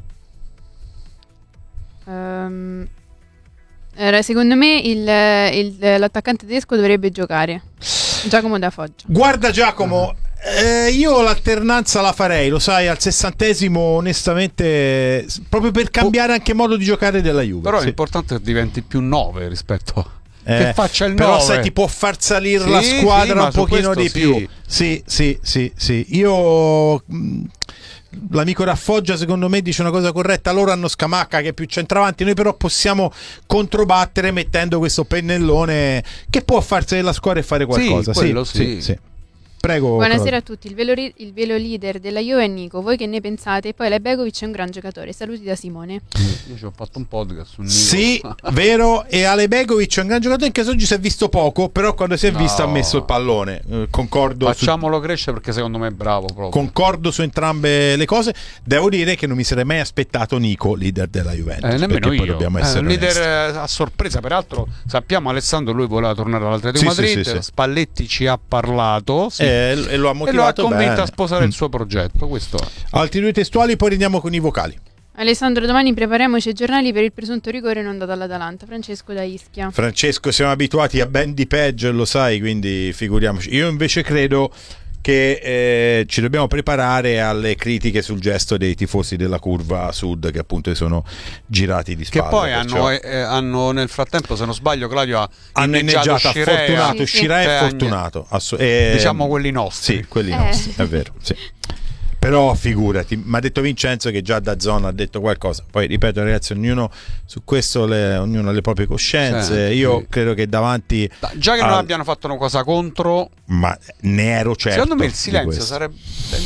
Um, secondo me il, il, l'attaccante tedesco dovrebbe giocare. Giacomo da Foggia. Guarda Giacomo, eh, io l'alternanza la farei, lo sai, al sessantesimo onestamente, proprio per cambiare anche modo di giocare della Juve. Però sì. L'importante è che diventi più nove rispetto a... Eh, che faccia il però nove. sai, ti può far salire sì, la squadra sì, un pochino di sì. più. Sì, sì, sì, sì. Io... Mh, l'amico Raffoggia secondo me dice una cosa corretta. Loro hanno Scamacca che è più centravanti, noi però possiamo controbattere mettendo questo pennellone che può farsi la squadra e fare qualcosa. Sì, quello sì, sì. sì, sì. Prego. Buonasera Claudio. a tutti. Il velo, il velo leader della Juve è Nico. Voi che ne pensate? Poi Lebegovic è un gran giocatore. Saluti da Simone. Io ci ho fatto un podcast su Nico. Sì, vero. E Alebegovic è un gran giocatore, anche se oggi si è visto poco, però quando si è No. visto ha messo il pallone. Eh, concordo. Facciamolo su... crescere perché secondo me è bravo proprio. Concordo su entrambe le cose. Devo dire che non mi sarei mai aspettato Nico leader della Juventus. Eh, nemmeno perché io. poi dobbiamo essere eh, un leader onesti. a sorpresa. Peraltro sappiamo Alessandro, lui voleva tornare all'Atletico Sì, Madrid. sì, sì, sì. Spalletti ci ha parlato. Sì. Eh, e lo ha E lo ha motivato convinto bene. a sposare Mm. il suo progetto. Questo è. Altri due testuali, poi andiamo con i vocali. Alessandro, domani prepariamoci ai giornali per il presunto rigore non dato all'Atalanta. Francesco da Ischia. Francesco, siamo abituati a ben di peggio, lo sai, quindi figuriamoci. Io invece credo che eh, ci dobbiamo preparare alle critiche sul gesto dei tifosi della curva sud che appunto sono girati di Che spalle. poi perciò... hanno, eh, hanno nel frattempo, se non sbaglio, Claudio ha hanno inneggiato, Scirea. fortunato, Sì, sì. Scirea Cioè, è fortunato. Assu- eh, diciamo quelli nostri. Sì, quelli Eh. nostri, è vero, sì. Però figurati, mi ha detto Vincenzo che già da zona ha detto qualcosa. Poi ripeto ragazzi, ognuno su questo le, ognuno ha le proprie coscienze. Sì, Io sì. credo che davanti Già che non al- abbiano fatto una cosa contro, ma ne ero certo. secondo me il di silenzio questo. sarebbe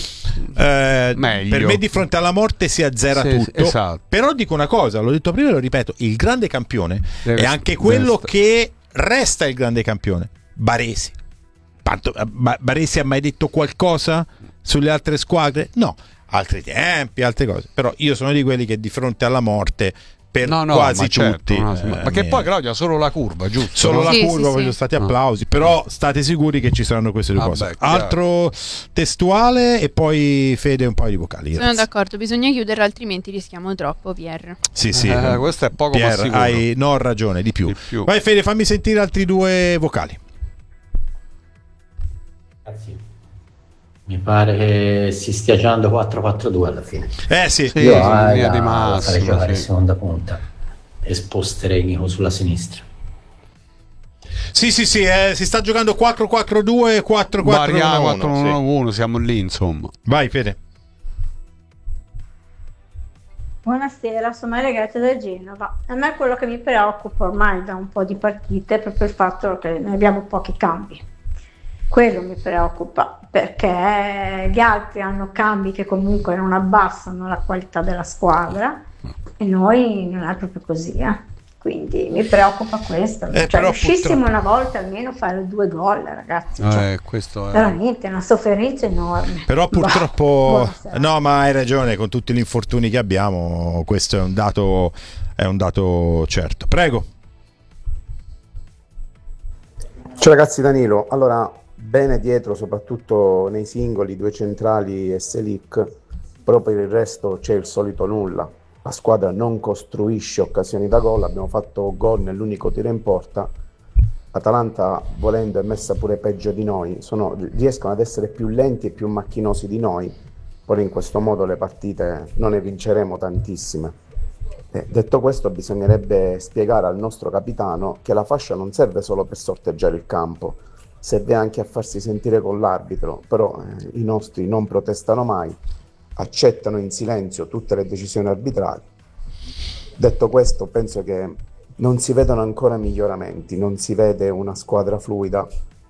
Eh, meglio. per me di fronte alla morte si azzera Sì, tutto. esatto. Però dico una cosa, l'ho detto prima e lo ripeto, il grande campione Deve- è anche quello deve- che resta il grande campione, Baresi. Tanto, eh, Ba- Baresi ha mai detto qualcosa sulle altre squadre? No, altri tempi, altre cose. Però io sono di quelli che di fronte alla morte per no, no, quasi ma certo, tutti no, eh, ma che mi- poi Claudio ha solo la curva, giusto? solo no? la Sì, curva, sì, poi sì. sono stati Ah. applausi, però state sicuri che ci saranno queste due Vabbè, cose. chiaro. Altro testuale e poi Fede un paio di vocali. Sono grazie. d'accordo, bisogna chiudere altrimenti rischiamo troppo, Pierre. Sì, sì. Eh, questo è poco ma Pier, sicuro. hai no ha ragione di più. Di più. Vai Fede, fammi sentire altri due vocali. Mi pare che si stia giocando quattro quattro due alla fine. Eh sì. Sì, Io in ah, linea la, di la farei massima, giocare sì. seconda punta e sposterei Nico sulla sinistra. Sì, sì, sì, eh, si sta giocando quattro quattro due, quattro quattro Varia uno quattro uno uno, siamo lì insomma. Vai Fede. Buonasera, sono Maria Grazia da Genova. A me quello che mi preoccupa ormai da un po' di partite è proprio il fatto che noi abbiamo pochi cambi. Quello mi preoccupa perché gli altri hanno cambi che comunque non abbassano la qualità della squadra e noi non è proprio così, eh. Quindi mi preoccupa questo. Eh, cioè, però riuscissimo purtroppo- una volta almeno a fare due gol, ragazzi. Cioè, Eh, questo è... veramente è una sofferenza enorme. Però Bah, purtroppo buonasera. no, ma hai ragione, con tutti gli infortuni che abbiamo, questo è un dato è un dato certo. Prego. Ciao ragazzi, Danilo. Allora, bene dietro, soprattutto nei singoli, due centrali e Selic, però per il resto c'è il solito nulla. La squadra non costruisce occasioni da gol, abbiamo fatto gol nell'unico tiro in porta. L'Atalanta, volendo, è messa pure peggio di noi, sono, riescono ad essere più lenti e più macchinosi di noi, poi in questo modo le partite non ne vinceremo tantissime. Eh, detto questo, bisognerebbe spiegare al nostro capitano che la fascia non serve solo per sorteggiare il campo, serve anche a farsi sentire con l'arbitro, però eh, i nostri non protestano mai, accettano in silenzio tutte le decisioni arbitrali. Detto questo, penso che non si vedono ancora miglioramenti, non si vede una squadra fluida,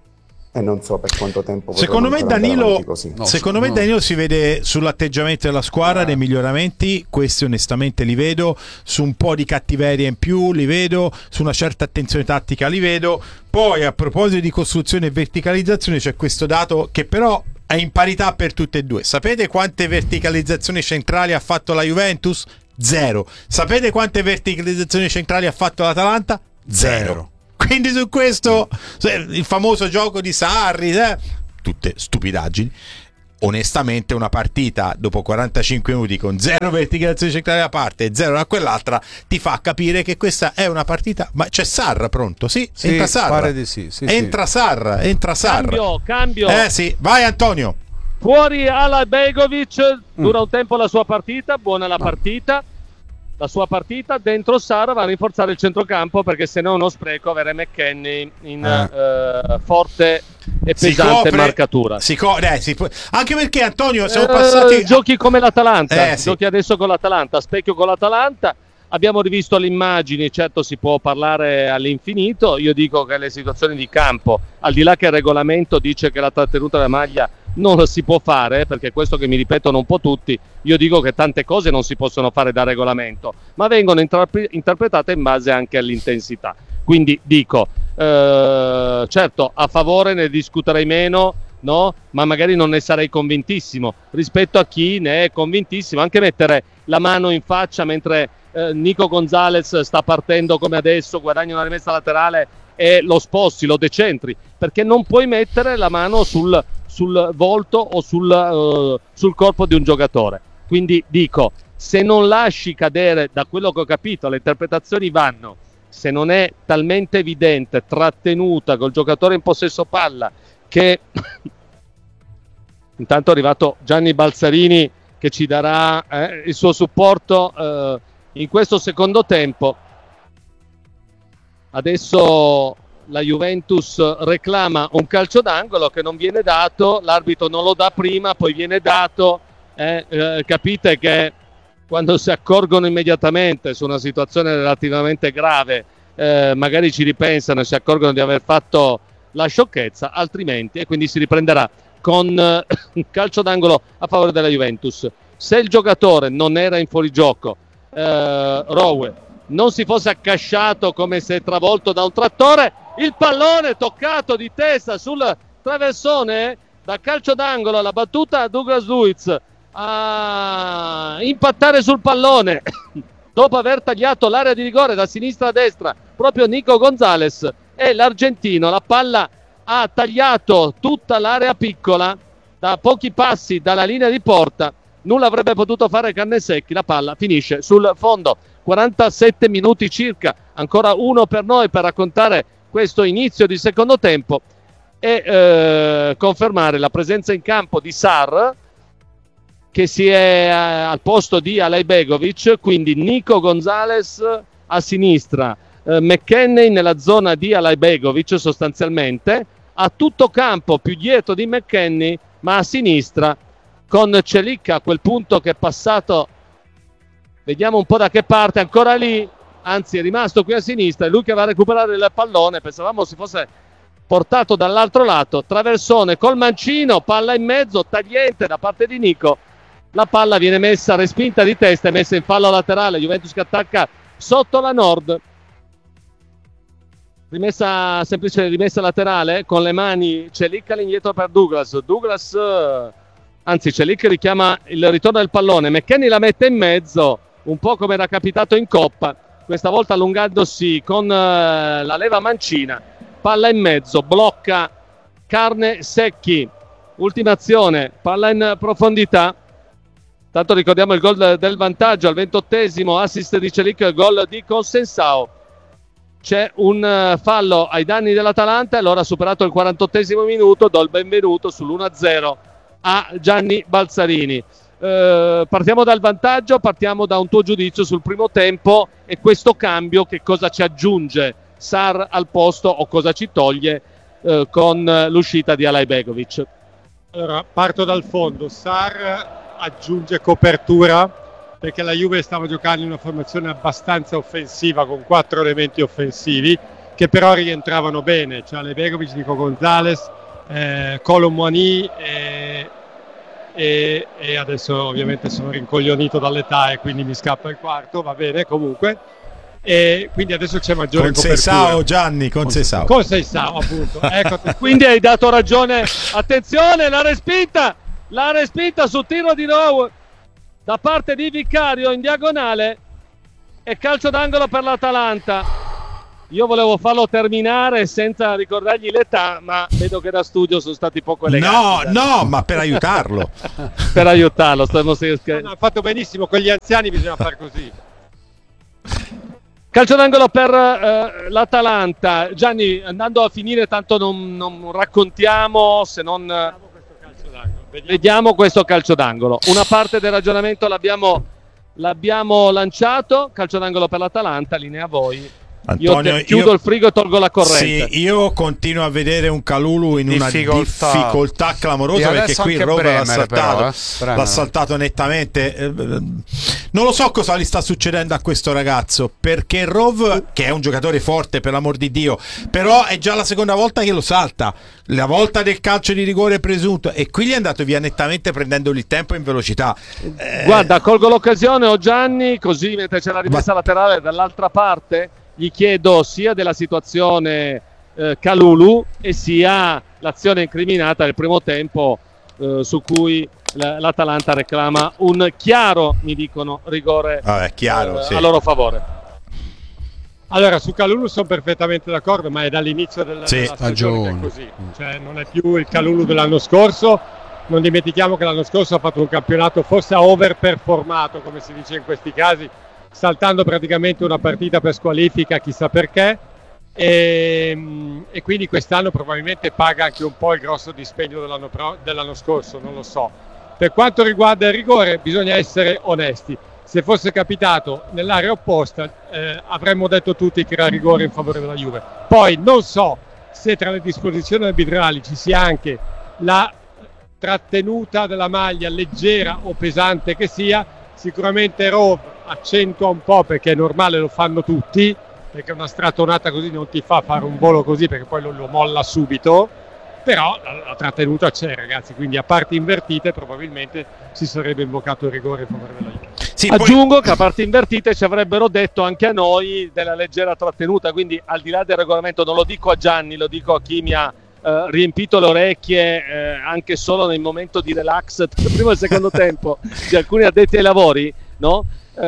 e non so per quanto tempo. Secondo me Danilo, così. No, secondo no. me Danilo si vede sull'atteggiamento della squadra, nei miglioramenti, questi onestamente li vedo, su un po' di cattiveria in più li vedo, su una certa attenzione tattica li vedo. Poi a proposito di costruzione e verticalizzazione c'è questo dato che però è in parità per tutte e due. Sapete quante verticalizzazioni centrali ha fatto la Juventus? Zero. Sapete quante verticalizzazioni centrali ha fatto l'Atalanta? Zero. Quindi su questo, il famoso gioco di Sarri, eh, tutte stupidaggini. Onestamente una partita dopo quarantacinque minuti con zero verticalizzazioni centrali da parte e zero da quell'altra ti fa capire che questa è una partita. Ma c'è Sarra pronto? Sì, sì, entra Sarra. Pare di sì, sì, entra sì. Sarra, entra Sarra. Cambio, cambio. Eh sì, vai Antonio. Fuori Alaibegovic, dura un tempo la sua partita, buona la partita. La sua partita, dentro Sarra va a rinforzare il centrocampo perché se no è uno spreco avere McKennie in eh. uh, forte e pesante copre, marcatura. Si co- eh, si può... Anche perché Antonio siamo passati uh, giochi come l'Atalanta, eh, sì. giochi adesso con l'Atalanta, specchio con l'Atalanta. Abbiamo rivisto le immagini, certo si può parlare all'infinito. Io dico che le situazioni di campo, al di là che il regolamento dice che la trattenuta della maglia non si può fare, perché questo che mi ripetono un po' tutti, io dico che tante cose non si possono fare da regolamento, ma vengono intrapre- interpretate in base anche all'intensità. Quindi dico, eh, certo, a favore ne discuterei meno, no? Ma magari non ne sarei convintissimo rispetto a chi ne è convintissimo. Anche mettere la mano in faccia mentre eh, Nico Gonzalez sta partendo come adesso, guadagna una rimessa laterale e lo sposti, lo decentri, perché non puoi mettere la mano sul, sul volto o sul, uh, sul corpo di un giocatore. Quindi dico, se non lasci cadere, da quello che ho capito, le interpretazioni vanno, se non è talmente evidente, trattenuta col giocatore in possesso palla, che intanto è arrivato Gianni Balzarini che ci darà eh, il suo supporto eh, in questo secondo tempo. Adesso la Juventus reclama un calcio d'angolo che non viene dato, l'arbitro non lo dà prima, poi viene dato. Eh, eh, capite che quando si accorgono immediatamente su una situazione relativamente grave, eh, magari ci ripensano e si accorgono di aver fatto la sciocchezza, altrimenti, e quindi si riprenderà con eh, un calcio d'angolo a favore della Juventus. Se il giocatore non era in fuorigioco, eh, Rowe non si fosse accasciato come se travolto da un trattore, il pallone toccato di testa sul traversone, da calcio d'angolo la battuta a Douglas Luiz a impattare sul pallone dopo aver tagliato l'area di rigore da sinistra a destra proprio Nico Gonzalez, e l'argentino la palla ha tagliato tutta l'area piccola da pochi passi dalla linea di porta, nulla avrebbe potuto fare Cannesecchi, la palla finisce sul fondo. quarantasette minuti circa, ancora uno per noi per raccontare questo inizio di secondo tempo e eh, confermare la presenza in campo di Sarr, che si è eh, al posto di Alaibegovic, quindi Nico Gonzalez a sinistra, eh, McKennie nella zona di Alaibegovic sostanzialmente, a tutto campo più dietro di McKennie, ma a sinistra con Celik a quel punto che è passato, vediamo un po' da che parte, ancora lì, anzi è rimasto qui a sinistra, è lui che va a recuperare il pallone, pensavamo si fosse portato dall'altro lato, traversone col mancino, palla in mezzo, tagliente da parte di Nico, la palla viene messa respinta di testa e messa in fallo laterale, Juventus che attacca sotto la Nord, rimessa semplice rimessa laterale con le mani, Celik all'indietro per Douglas, Douglas anzi Celik richiama il ritorno del pallone, McKennie la mette in mezzo, un po' come era capitato in Coppa, questa volta allungandosi con uh, la leva mancina, palla in mezzo, blocca Carnesecchi, ultima azione, palla in profondità, tanto ricordiamo il gol del vantaggio al ventottesimo, assist di Celik, gol di Consensao, c'è un uh, fallo ai danni dell'Atalanta e allora superato il quarantottesimo minuto do il benvenuto sull'uno a zero a Gianni Balzarini. Uh, partiamo dal vantaggio, partiamo da un tuo giudizio sul primo tempo e questo cambio, che cosa ci aggiunge Sarr al posto o cosa ci toglie uh, con uh, l'uscita di Alaibegovic? Allora, parto dal fondo. Sarr aggiunge copertura perché la Juve stava giocando in una formazione abbastanza offensiva con quattro elementi offensivi che però rientravano bene, cioè Alaibegovic, Nico Gonzalez, eh, Kolo Muani e, e, e adesso ovviamente sono rincoglionito dall'età e quindi mi scappa il quarto, va bene comunque, e quindi adesso c'è maggiore con copertura. Seisao, Gianni, con Seisao. Con Seisao, appunto. Ecco, quindi hai dato ragione. Attenzione, la respinta, la respinta su tiro di Rowe da parte di Vicario in diagonale e calcio d'angolo per l'Atalanta. Io volevo farlo terminare senza ricordargli l'età, ma vedo che da studio sono stati poco eleganti. No, no, ma per aiutarlo. Per aiutarlo, stiamo no, no, ha fatto benissimo, con gli anziani bisogna fare così. Calcio d'angolo per uh, l'Atalanta. Gianni, andando a finire, tanto non, non raccontiamo se non vediamo, vediamo questo calcio d'angolo. Una parte del ragionamento l'abbiamo, l'abbiamo lanciato. Calcio d'angolo per l'Atalanta, linea a voi. Antonio, io chiudo io, il frigo e tolgo la corrente. Sì, io continuo a vedere un Kalulu in difficoltà. una difficoltà clamorosa, perché qui Rove l'ha saltato, però, eh? l'ha saltato nettamente. Non lo so cosa gli sta succedendo a questo ragazzo, perché Rove, che è un giocatore forte per l'amor di Dio, però è già la seconda volta che lo salta, la volta del calcio di rigore presunto, e qui gli è andato via nettamente prendendogli il tempo in velocità. Eh... Guarda, colgo l'occasione, ho Gianni, così mentre c'è la rimessa Va... laterale dall'altra parte gli chiedo sia della situazione eh, Kalulu e sia l'azione incriminata nel primo tempo eh, su cui l- l'Atalanta reclama un chiaro, mi dicono, rigore Vabbè, chiaro, eh, sì. a loro favore. Allora, su Kalulu sono perfettamente d'accordo, ma è dall'inizio del, sì, della stagione che è così, cioè non è più il Kalulu dell'anno scorso. Non dimentichiamo che l'anno scorso ha fatto un campionato forse overperformato, come si dice in questi casi, saltando praticamente una partita per squalifica, chissà perché, e, e quindi quest'anno probabilmente paga anche un po' il grosso dispendio dell'anno, pro, dell'anno scorso, non lo so. Per quanto riguarda il rigore bisogna essere onesti, se fosse capitato nell'area opposta eh, avremmo detto tutti che era rigore in favore della Juve. Poi non so se tra le disposizioni arbitrali ci sia anche la trattenuta della maglia, leggera o pesante che sia. Sicuramente Rove accentua un po', perché è normale, lo fanno tutti, perché una strattonata così non ti fa fare un volo così, perché poi lo, lo molla subito, però la, la trattenuta c'è, ragazzi, quindi a parti invertite probabilmente si sarebbe invocato il rigore in favore della Juve. Sì, Aggiungo poi... che a parti invertite ci avrebbero detto anche a noi della leggera trattenuta, quindi al di là del regolamento, non lo dico a Gianni, lo dico a chi mi ha Uh, riempito le orecchie eh, anche solo nel momento di relax tra il primo e il secondo tempo di alcuni addetti ai lavori, no?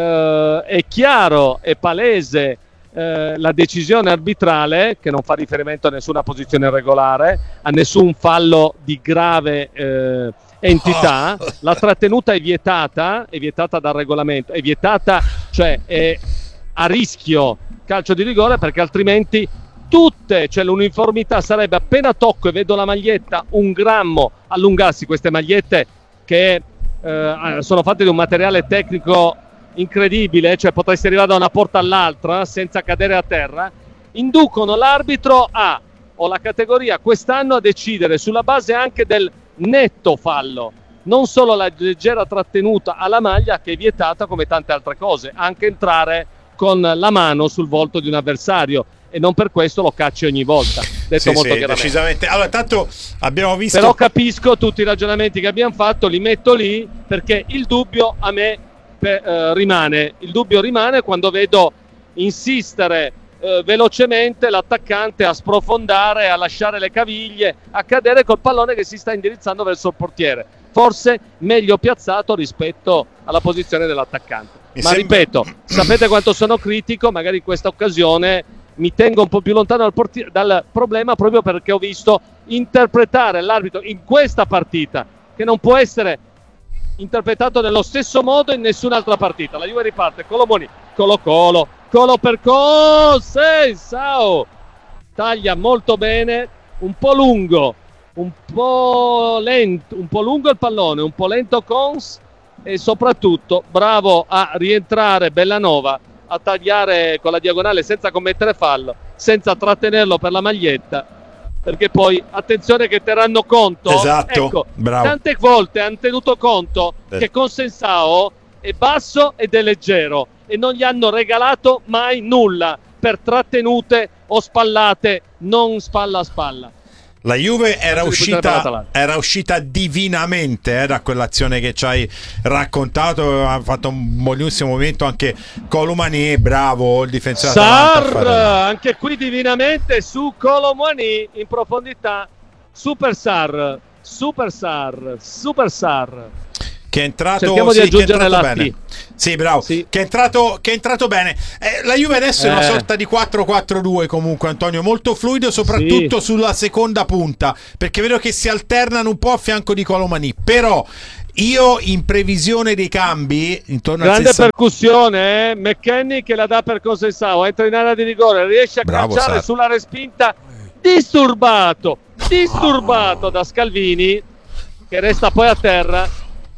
Uh, è chiaro, è palese uh, la decisione arbitrale, che non fa riferimento a nessuna posizione regolare, a nessun fallo di grave uh, entità. La trattenuta è vietata, è vietata dal regolamento, è vietata, cioè è a rischio calcio di rigore, perché altrimenti tutte, cioè l'uniformità sarebbe, appena tocco e vedo la maglietta un grammo allungarsi, queste magliette che eh, sono fatte di un materiale tecnico incredibile, cioè potresti arrivare da una porta all'altra senza cadere a terra, inducono l'arbitro a, o la categoria quest'anno, a decidere sulla base anche del netto fallo, non solo la leggera trattenuta alla maglia, che è vietata come tante altre cose, anche entrare con la mano sul volto di un avversario, e non per questo lo cacci ogni volta, detto sì, molto sì, chiaramente. Decisamente. Allora, tanto abbiamo visto, però capisco tutti i ragionamenti che abbiamo fatto, li metto lì perché il dubbio a me per, eh, rimane il dubbio rimane quando vedo insistere eh, velocemente l'attaccante a sprofondare, a lasciare le caviglie, a cadere col pallone che si sta indirizzando verso il portiere, forse meglio piazzato rispetto alla posizione dell'attaccante. Mi ma sembra... ripeto, sapete quanto sono critico, magari in questa occasione mi tengo un po' più lontano dal, porti- dal problema, proprio perché ho visto interpretare l'arbitro in questa partita, che non può essere interpretato nello stesso modo in nessun'altra partita. La Juve riparte, Kolo Muani, Colo Colo, Colo per Colo, Seisao, taglia molto bene, un po' lungo, un po' lento, un po' lungo il pallone, un po' lento Cons, e soprattutto bravo a rientrare Bellanova, a tagliare con la diagonale senza commettere fallo, senza trattenerlo per la maglietta, perché poi attenzione che terranno conto, esatto, ecco, bravo. Tante volte hanno tenuto conto eh. che con Seisao è basso ed è leggero e non gli hanno regalato mai nulla per trattenute o spallate non spalla a spalla. La Juve era Calcio di punizione per uscita, l'Atalanta. era uscita divinamente eh, da quell'azione che ci hai raccontato. Ha fatto un buonissimo movimento anche Colomani, bravo il difensore Sar, Atalanta. anche qui divinamente su Colomani in profondità. Super Sar, Super Sar, Super Sar. Che è entrato, Cerchiamo sì, di aggiungere che è entrato la bene. T. Sì, bravo. Sì. Che, è entrato, che è entrato bene. Eh, la Juve adesso è una Eh. sorta di quattro quattro due comunque, Antonio, molto fluido, soprattutto Sì. sulla seconda punta, perché vedo che si alternano un po' a fianco di Colomani. Però io, in previsione dei cambi, intorno al Grande sessanta percussione, eh? McKennie che la dà per Consensao, entra in area di rigore, riesce a Bravo, calciare Sar. sulla respinta, disturbato, disturbato da Scalvini, che resta poi a terra.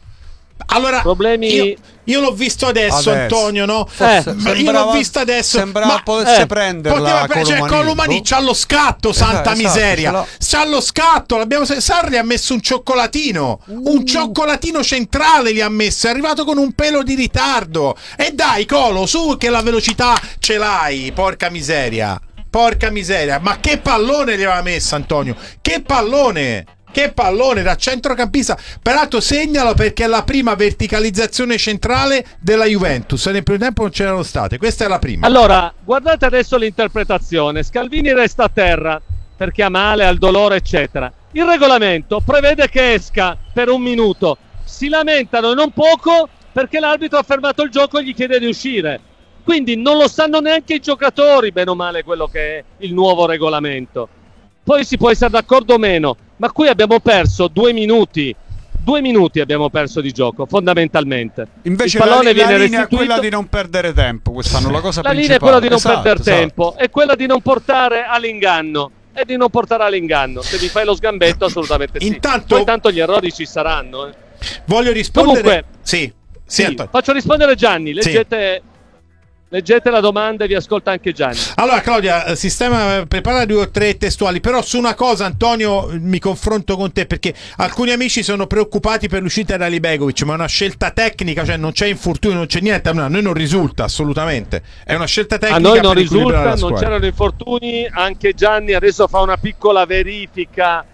Allora, Problemi... io, io l'ho visto adesso, Adesso. Antonio, no? Forse Eh, ma io sembrava- l'ho visto adesso. sembrava ma potesse eh, prenderla poteva pre- cioè, Colomani. Colomani Boh. c'ha lo scatto, santa esatto, miseria. ce l'ha. C'ha lo scatto. L'abbiamo... Sarri ha messo un cioccolatino. Uh. Un cioccolatino centrale gli ha messo. È arrivato con un pelo di ritardo. E dai, Colo, su che la velocità ce l'hai. Porca miseria. Porca miseria. Ma che pallone gli aveva messo, Antonio. Che pallone. Che pallone da centrocampista. Peraltro segnalo, perché è la prima verticalizzazione centrale della Juventus. Nel primo tempo non c'erano state. Questa è la prima. Allora, guardate adesso l'interpretazione. Scalvini resta a terra perché ha male, ha il dolore, eccetera. Il regolamento prevede che esca per un minuto. Si lamentano non poco perché l'arbitro ha fermato il gioco e gli chiede di uscire. Quindi non lo sanno neanche i giocatori, bene o male, quello che è il nuovo regolamento. Poi si può essere d'accordo o meno, ma qui abbiamo perso due minuti. Due minuti abbiamo perso di gioco, fondamentalmente. Invece il pallone la, viene la linea è restituito. quella di non perdere tempo. Quest'anno la cosa La linea è principale. quella di non Esatto, perdere esatto. tempo, è quella di non portare all'inganno. E di non portare all'inganno. Se mi fai lo sgambetto, assolutamente sì. Intanto- Poi tanto gli errori ci saranno. Eh. Voglio rispondere. Comunque, sì, sì, sì, Antonio. faccio rispondere Gianni. Leggete, leggete la domanda e vi ascolta anche Gianni. Allora, Claudia, sistema, prepara due o tre testuali. Però su una cosa, Antonio, mi confronto con te, perché alcuni amici sono preoccupati per l'uscita da Libegovic, ma è una scelta tecnica, cioè non c'è infortunio, non c'è niente. A noi non risulta assolutamente. È una scelta tecnica. A noi non per equilibrare risulta, la non squadra. c'erano infortuni. Anche Gianni adesso fa una piccola verifica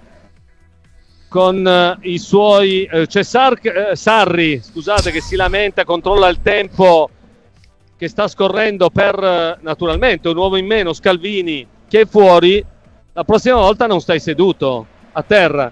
con eh, i suoi eh, c'è Sar- eh, Sarri, scusate, che si lamenta, controlla il tempo che sta scorrendo per eh, naturalmente un uomo in meno, Scalvini, che è fuori. La prossima volta non stai seduto a terra.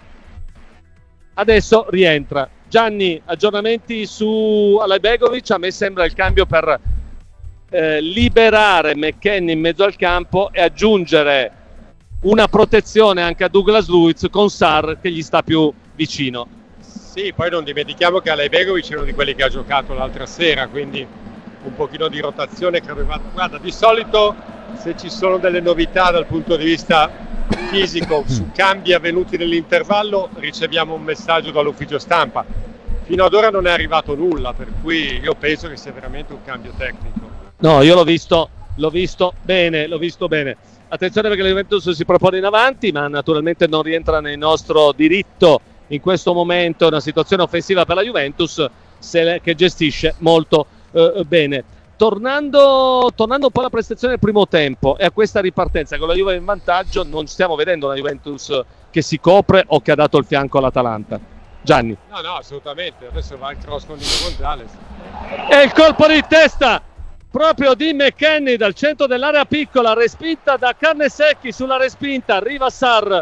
Adesso rientra Gianni. Aggiornamenti su Alajbegovic. A me sembra il cambio per eh, liberare McKennie in mezzo al campo e aggiungere una protezione anche a Douglas Luiz con Sar che gli sta più vicino. Sì, poi non dimentichiamo che Alajbegovic è uno di quelli che ha giocato l'altra sera, quindi un pochino di rotazione credo. Guarda, di solito se ci sono delle novità dal punto di vista fisico su cambi avvenuti nell'intervallo riceviamo un messaggio dall'ufficio stampa. Fino ad ora non è arrivato nulla, per cui io penso che sia veramente un cambio tecnico. No, io l'ho visto, l'ho visto bene, l'ho visto bene. Attenzione perché la Juventus si propone in avanti, ma naturalmente non rientra nel nostro diritto in questo momento una situazione offensiva per la Juventus, se, che gestisce molto eh, bene. Tornando, tornando un po' alla prestazione del primo tempo e a questa ripartenza con la Juve in vantaggio, non stiamo vedendo una Juventus che si copre o che ha dato il fianco all'Atalanta. Gianni. No, no, assolutamente. Adesso va il cross con Nico Gonzalez. E il colpo di testa proprio di McKennie dal centro dell'area piccola, respinta da Carnesecchi. Sulla respinta arriva Sar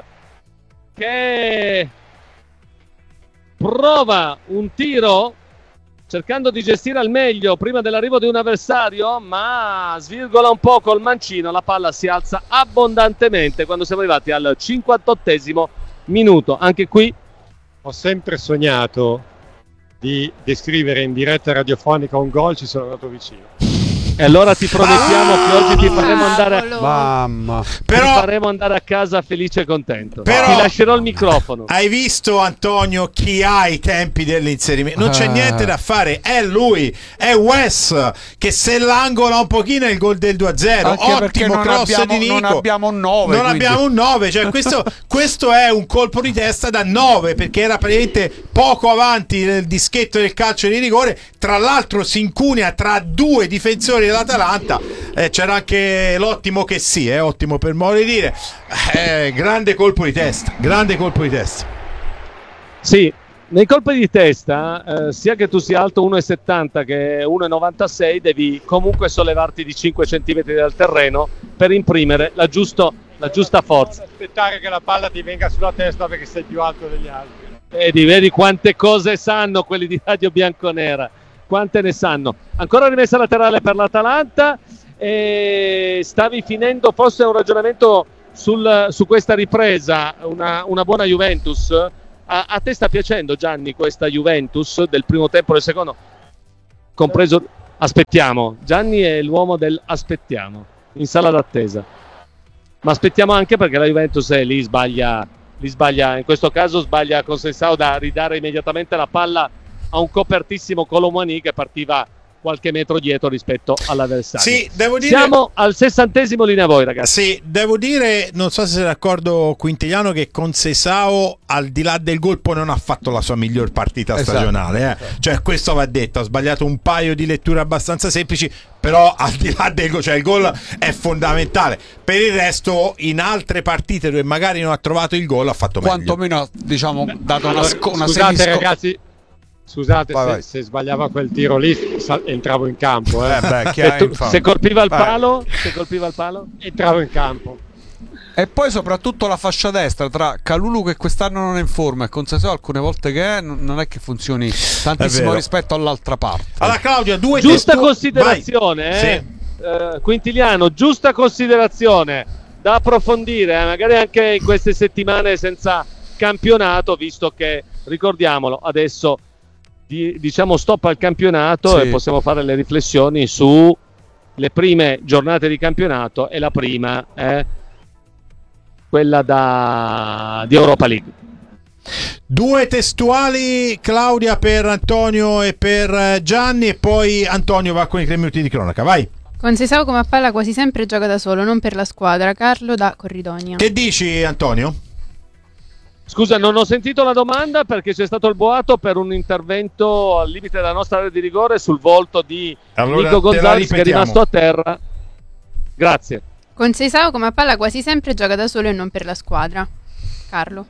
che prova un tiro cercando di gestire al meglio prima dell'arrivo di un avversario, ma svirgola un po' col mancino. La palla si alza abbondantemente quando siamo arrivati al cinquantottesimo minuto. Anche qui ho sempre sognato di descrivere in diretta radiofonica un gol, ci sono andato vicino. E allora ti promettiamo ah, che oggi ti faremo andare Mamma. Però, ti faremo andare a casa felice e contento. Però, ti lascerò il microfono. Hai visto, Antonio, chi ha i tempi dell'inserimento? Non c'è Ah. niente da fare, è lui, è Wes che se l'angola un pochino è il gol del due a zero. Anche perché Ottimo non cross abbiamo, di Nico. non abbiamo un nove. Non quindi. abbiamo un nove, cioè questo, questo è un colpo di testa da nove, perché era praticamente poco avanti nel dischetto del calcio di rigore. Tra l'altro si incunea tra due difensori dell'Atalanta. eh, c'era anche l'ottimo che sì, eh, ottimo per modo di dire. Eh, grande colpo di testa, grande colpo di testa. Sì, nei colpi di testa, eh, sia che tu sia alto uno virgola settanta che uno virgola novantasei, devi comunque sollevarti di cinque centimetri dal terreno per imprimere la, giusto, la giusta forza. Aspettare che la palla ti venga sulla testa perché sei più alto degli altri. Vedi, vedi quante cose sanno quelli di Radio Bianconera, quante ne sanno. Ancora rimessa laterale per l'Atalanta, e stavi finendo forse un ragionamento sul, su questa ripresa, una, una buona Juventus. A, a te sta piacendo, Gianni, questa Juventus del primo tempo e del secondo? Compreso, aspettiamo. Gianni è l'uomo del aspettiamo, in sala d'attesa. Ma aspettiamo anche perché la Juventus è lì, sbaglia, lì sbaglia, in questo caso sbaglia con Sensao da ridare immediatamente la palla a un copertissimo Kolo Muani che partiva qualche metro dietro rispetto all'avversario. Sì, devo dire... Siamo al sessantesimo, linea a voi, ragazzi. Sì, devo dire, non so se sei d'accordo Quintiliano, che con Sesao, al di là del gol, poi non ha fatto la sua miglior partita Esatto. stagionale, eh. Cioè questo va detto, ha sbagliato un paio di letture abbastanza semplici, però al di là del gol, cioè il gol è fondamentale. Per il resto, in altre partite dove magari non ha trovato il gol, ha fatto meglio. Quantomeno, diciamo, dato una, sco- una Scusate semisco- ragazzi, scusate Vai, se, vai. se sbagliava quel tiro lì sa- entravo in campo, eh. Eh beh, chi Se, ha tu- infame. se colpiva il Vai. palo, se colpiva il palo, entravo in campo. E poi soprattutto la fascia destra tra Kalulu, che quest'anno non è in forma, e Conceição alcune volte che è, non non è che funzioni tantissimo vero. rispetto all'altra parte. Allora Claudia, due giusta testu- considerazione, Vai. eh? Sì. Eh, Quintiliano, giusta considerazione da approfondire, eh, magari anche in queste settimane senza campionato, visto che, ricordiamolo, adesso di- diciamo stop al campionato Sì. e possiamo fare le riflessioni su le prime giornate di campionato e la prima, eh, quella da, di Europa League. Due testuali, Claudia, per Antonio e per eh, Gianni, e poi Antonio va con i tre minuti di cronaca, vai. Conceição come a palla quasi sempre gioca da solo, non per la squadra. Carlo da Corridonia. Che dici, Antonio? Scusa, non ho sentito la domanda perché c'è stato il boato per un intervento al limite della nostra area di rigore sul volto di Allora, Nico te la Gonzalez, che è ripetiamo. rimasto a terra. Grazie. Conceição come a palla quasi sempre gioca da solo e non per la squadra. Carlo.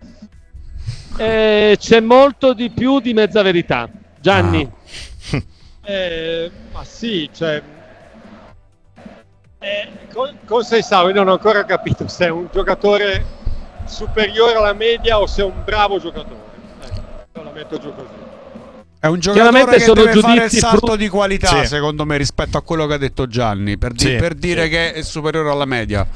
Eh, c'è molto di più di mezza verità. Gianni. Eh, ma sì, cioè eh, con, con Sensao io non ho ancora capito se è un giocatore superiore alla media o se è un bravo giocatore. Ecco, io la metto giù così. È un giocatore Chiaramente che sono deve fare il giudizi salto fru- di qualità, Sì. secondo me, rispetto a quello che ha detto Gianni, per, di- Sì. per dire che è superiore alla media.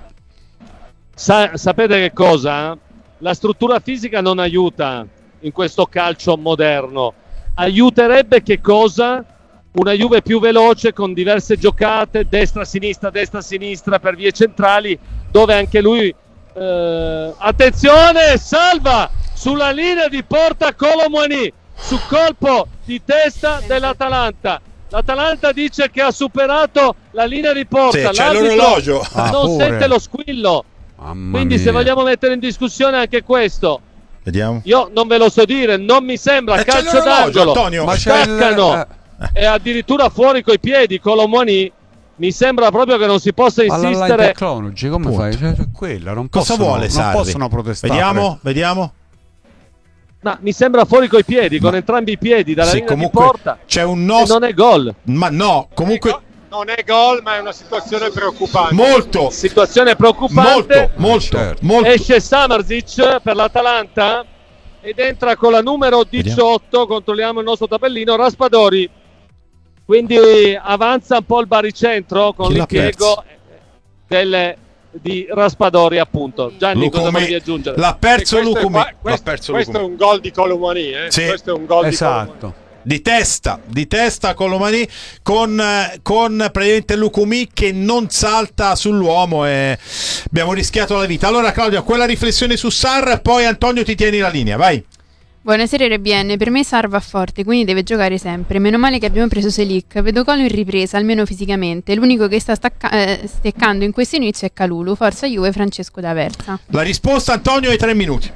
Sa- sapete che cosa? La struttura fisica non aiuta in questo calcio moderno. Aiuterebbe che cosa? Una Juve più veloce, con diverse giocate, destra-sinistra, destra-sinistra per vie centrali, dove anche lui eh, attenzione, salva sulla linea di porta Kolo Muani su colpo di testa dell'Atalanta. L'Atalanta dice che ha superato la linea di porta. Sì, c'è L'arbitro l'orologio. Ah, non pure. sente lo squillo. Mamma Quindi mia. se vogliamo mettere in discussione anche questo, Vediamo. io non ve lo so dire, non mi sembra Eh, c'è calcio l'orologio, d'angolo. Antonio. Ma c'è il- Staccano eh. e addirittura fuori coi piedi Kolo Muani. Mi sembra proprio che non si possa Alla line insistere. technology, come Punto. fai? Cioè, cioè, quella, non Cosa possono, vuole non Sarri? possono protestare. Vediamo, vediamo. Ma mi sembra fuori coi piedi, con entrambi i piedi dalla Sì, linea di comunque porta. c'è un E nostro. non è gol. Ma no, comunque Non è gol, ma è una situazione preoccupante. molto, Situazione preoccupante. molto, molto, Certo. molto. Esce Samardžić per l'Atalanta ed entra con la numero diciotto. Controlliamo il nostro tabellino. Raspadori. Quindi avanza un po' il baricentro con Chi l'ha l'impiego delle, di Raspadori, appunto. Gianni, cosa Lucumi- volevi aggiungere? L'ha perso E questo è Lucumi. qua- L'ha Questo, perso questo è Lucumi. un gol di Kolo Muani, eh? Sì. Questo è un gol di Kolo Muani. Esatto. Di testa, di testa con Lomani, con, eh, con praticamente Lucumi che non salta sull'uomo, e abbiamo rischiato la vita. Allora Claudia, quella riflessione su Sarr, poi Antonio ti tieni la linea, vai. Buonasera R B N, per me Sarr va forte, quindi deve giocare sempre. Meno male che abbiamo preso Selic. Vedo Colo in ripresa, almeno fisicamente. L'unico che sta stacca- eh, steccando in questo inizio è Kalulu. Forza Juve, Francesco d'Aversa. La risposta, Antonio, ai tre minuti.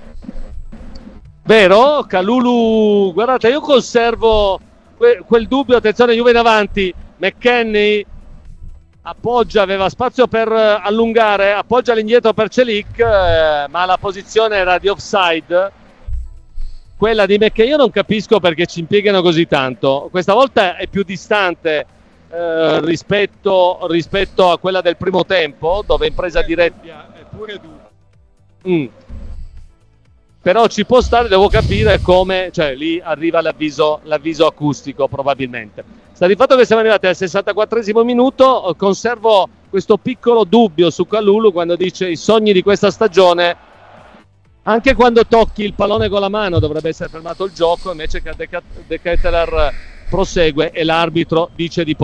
Vero? Kalulu, guardate, io conservo que- quel dubbio, attenzione Juve in avanti, McKennie appoggia, aveva spazio per allungare, appoggia all'indietro per Celik, eh, ma la posizione era di offside, quella di Mecche. Io non capisco perché ci impiegano così tanto, questa volta è più distante eh, rispetto, rispetto a quella del primo tempo, dove in presa diretta è pure tu. mm. Però ci può stare, devo capire come, cioè lì arriva l'avviso, l'avviso acustico probabilmente. Sta di fatto che siamo arrivati al sessantaquattresimo minuto, conservo questo piccolo dubbio su Kalulu quando dice i sogni di questa stagione, anche quando tocchi il pallone con la mano dovrebbe essere fermato il gioco, invece che De Ketelaere prosegue e l'arbitro dice di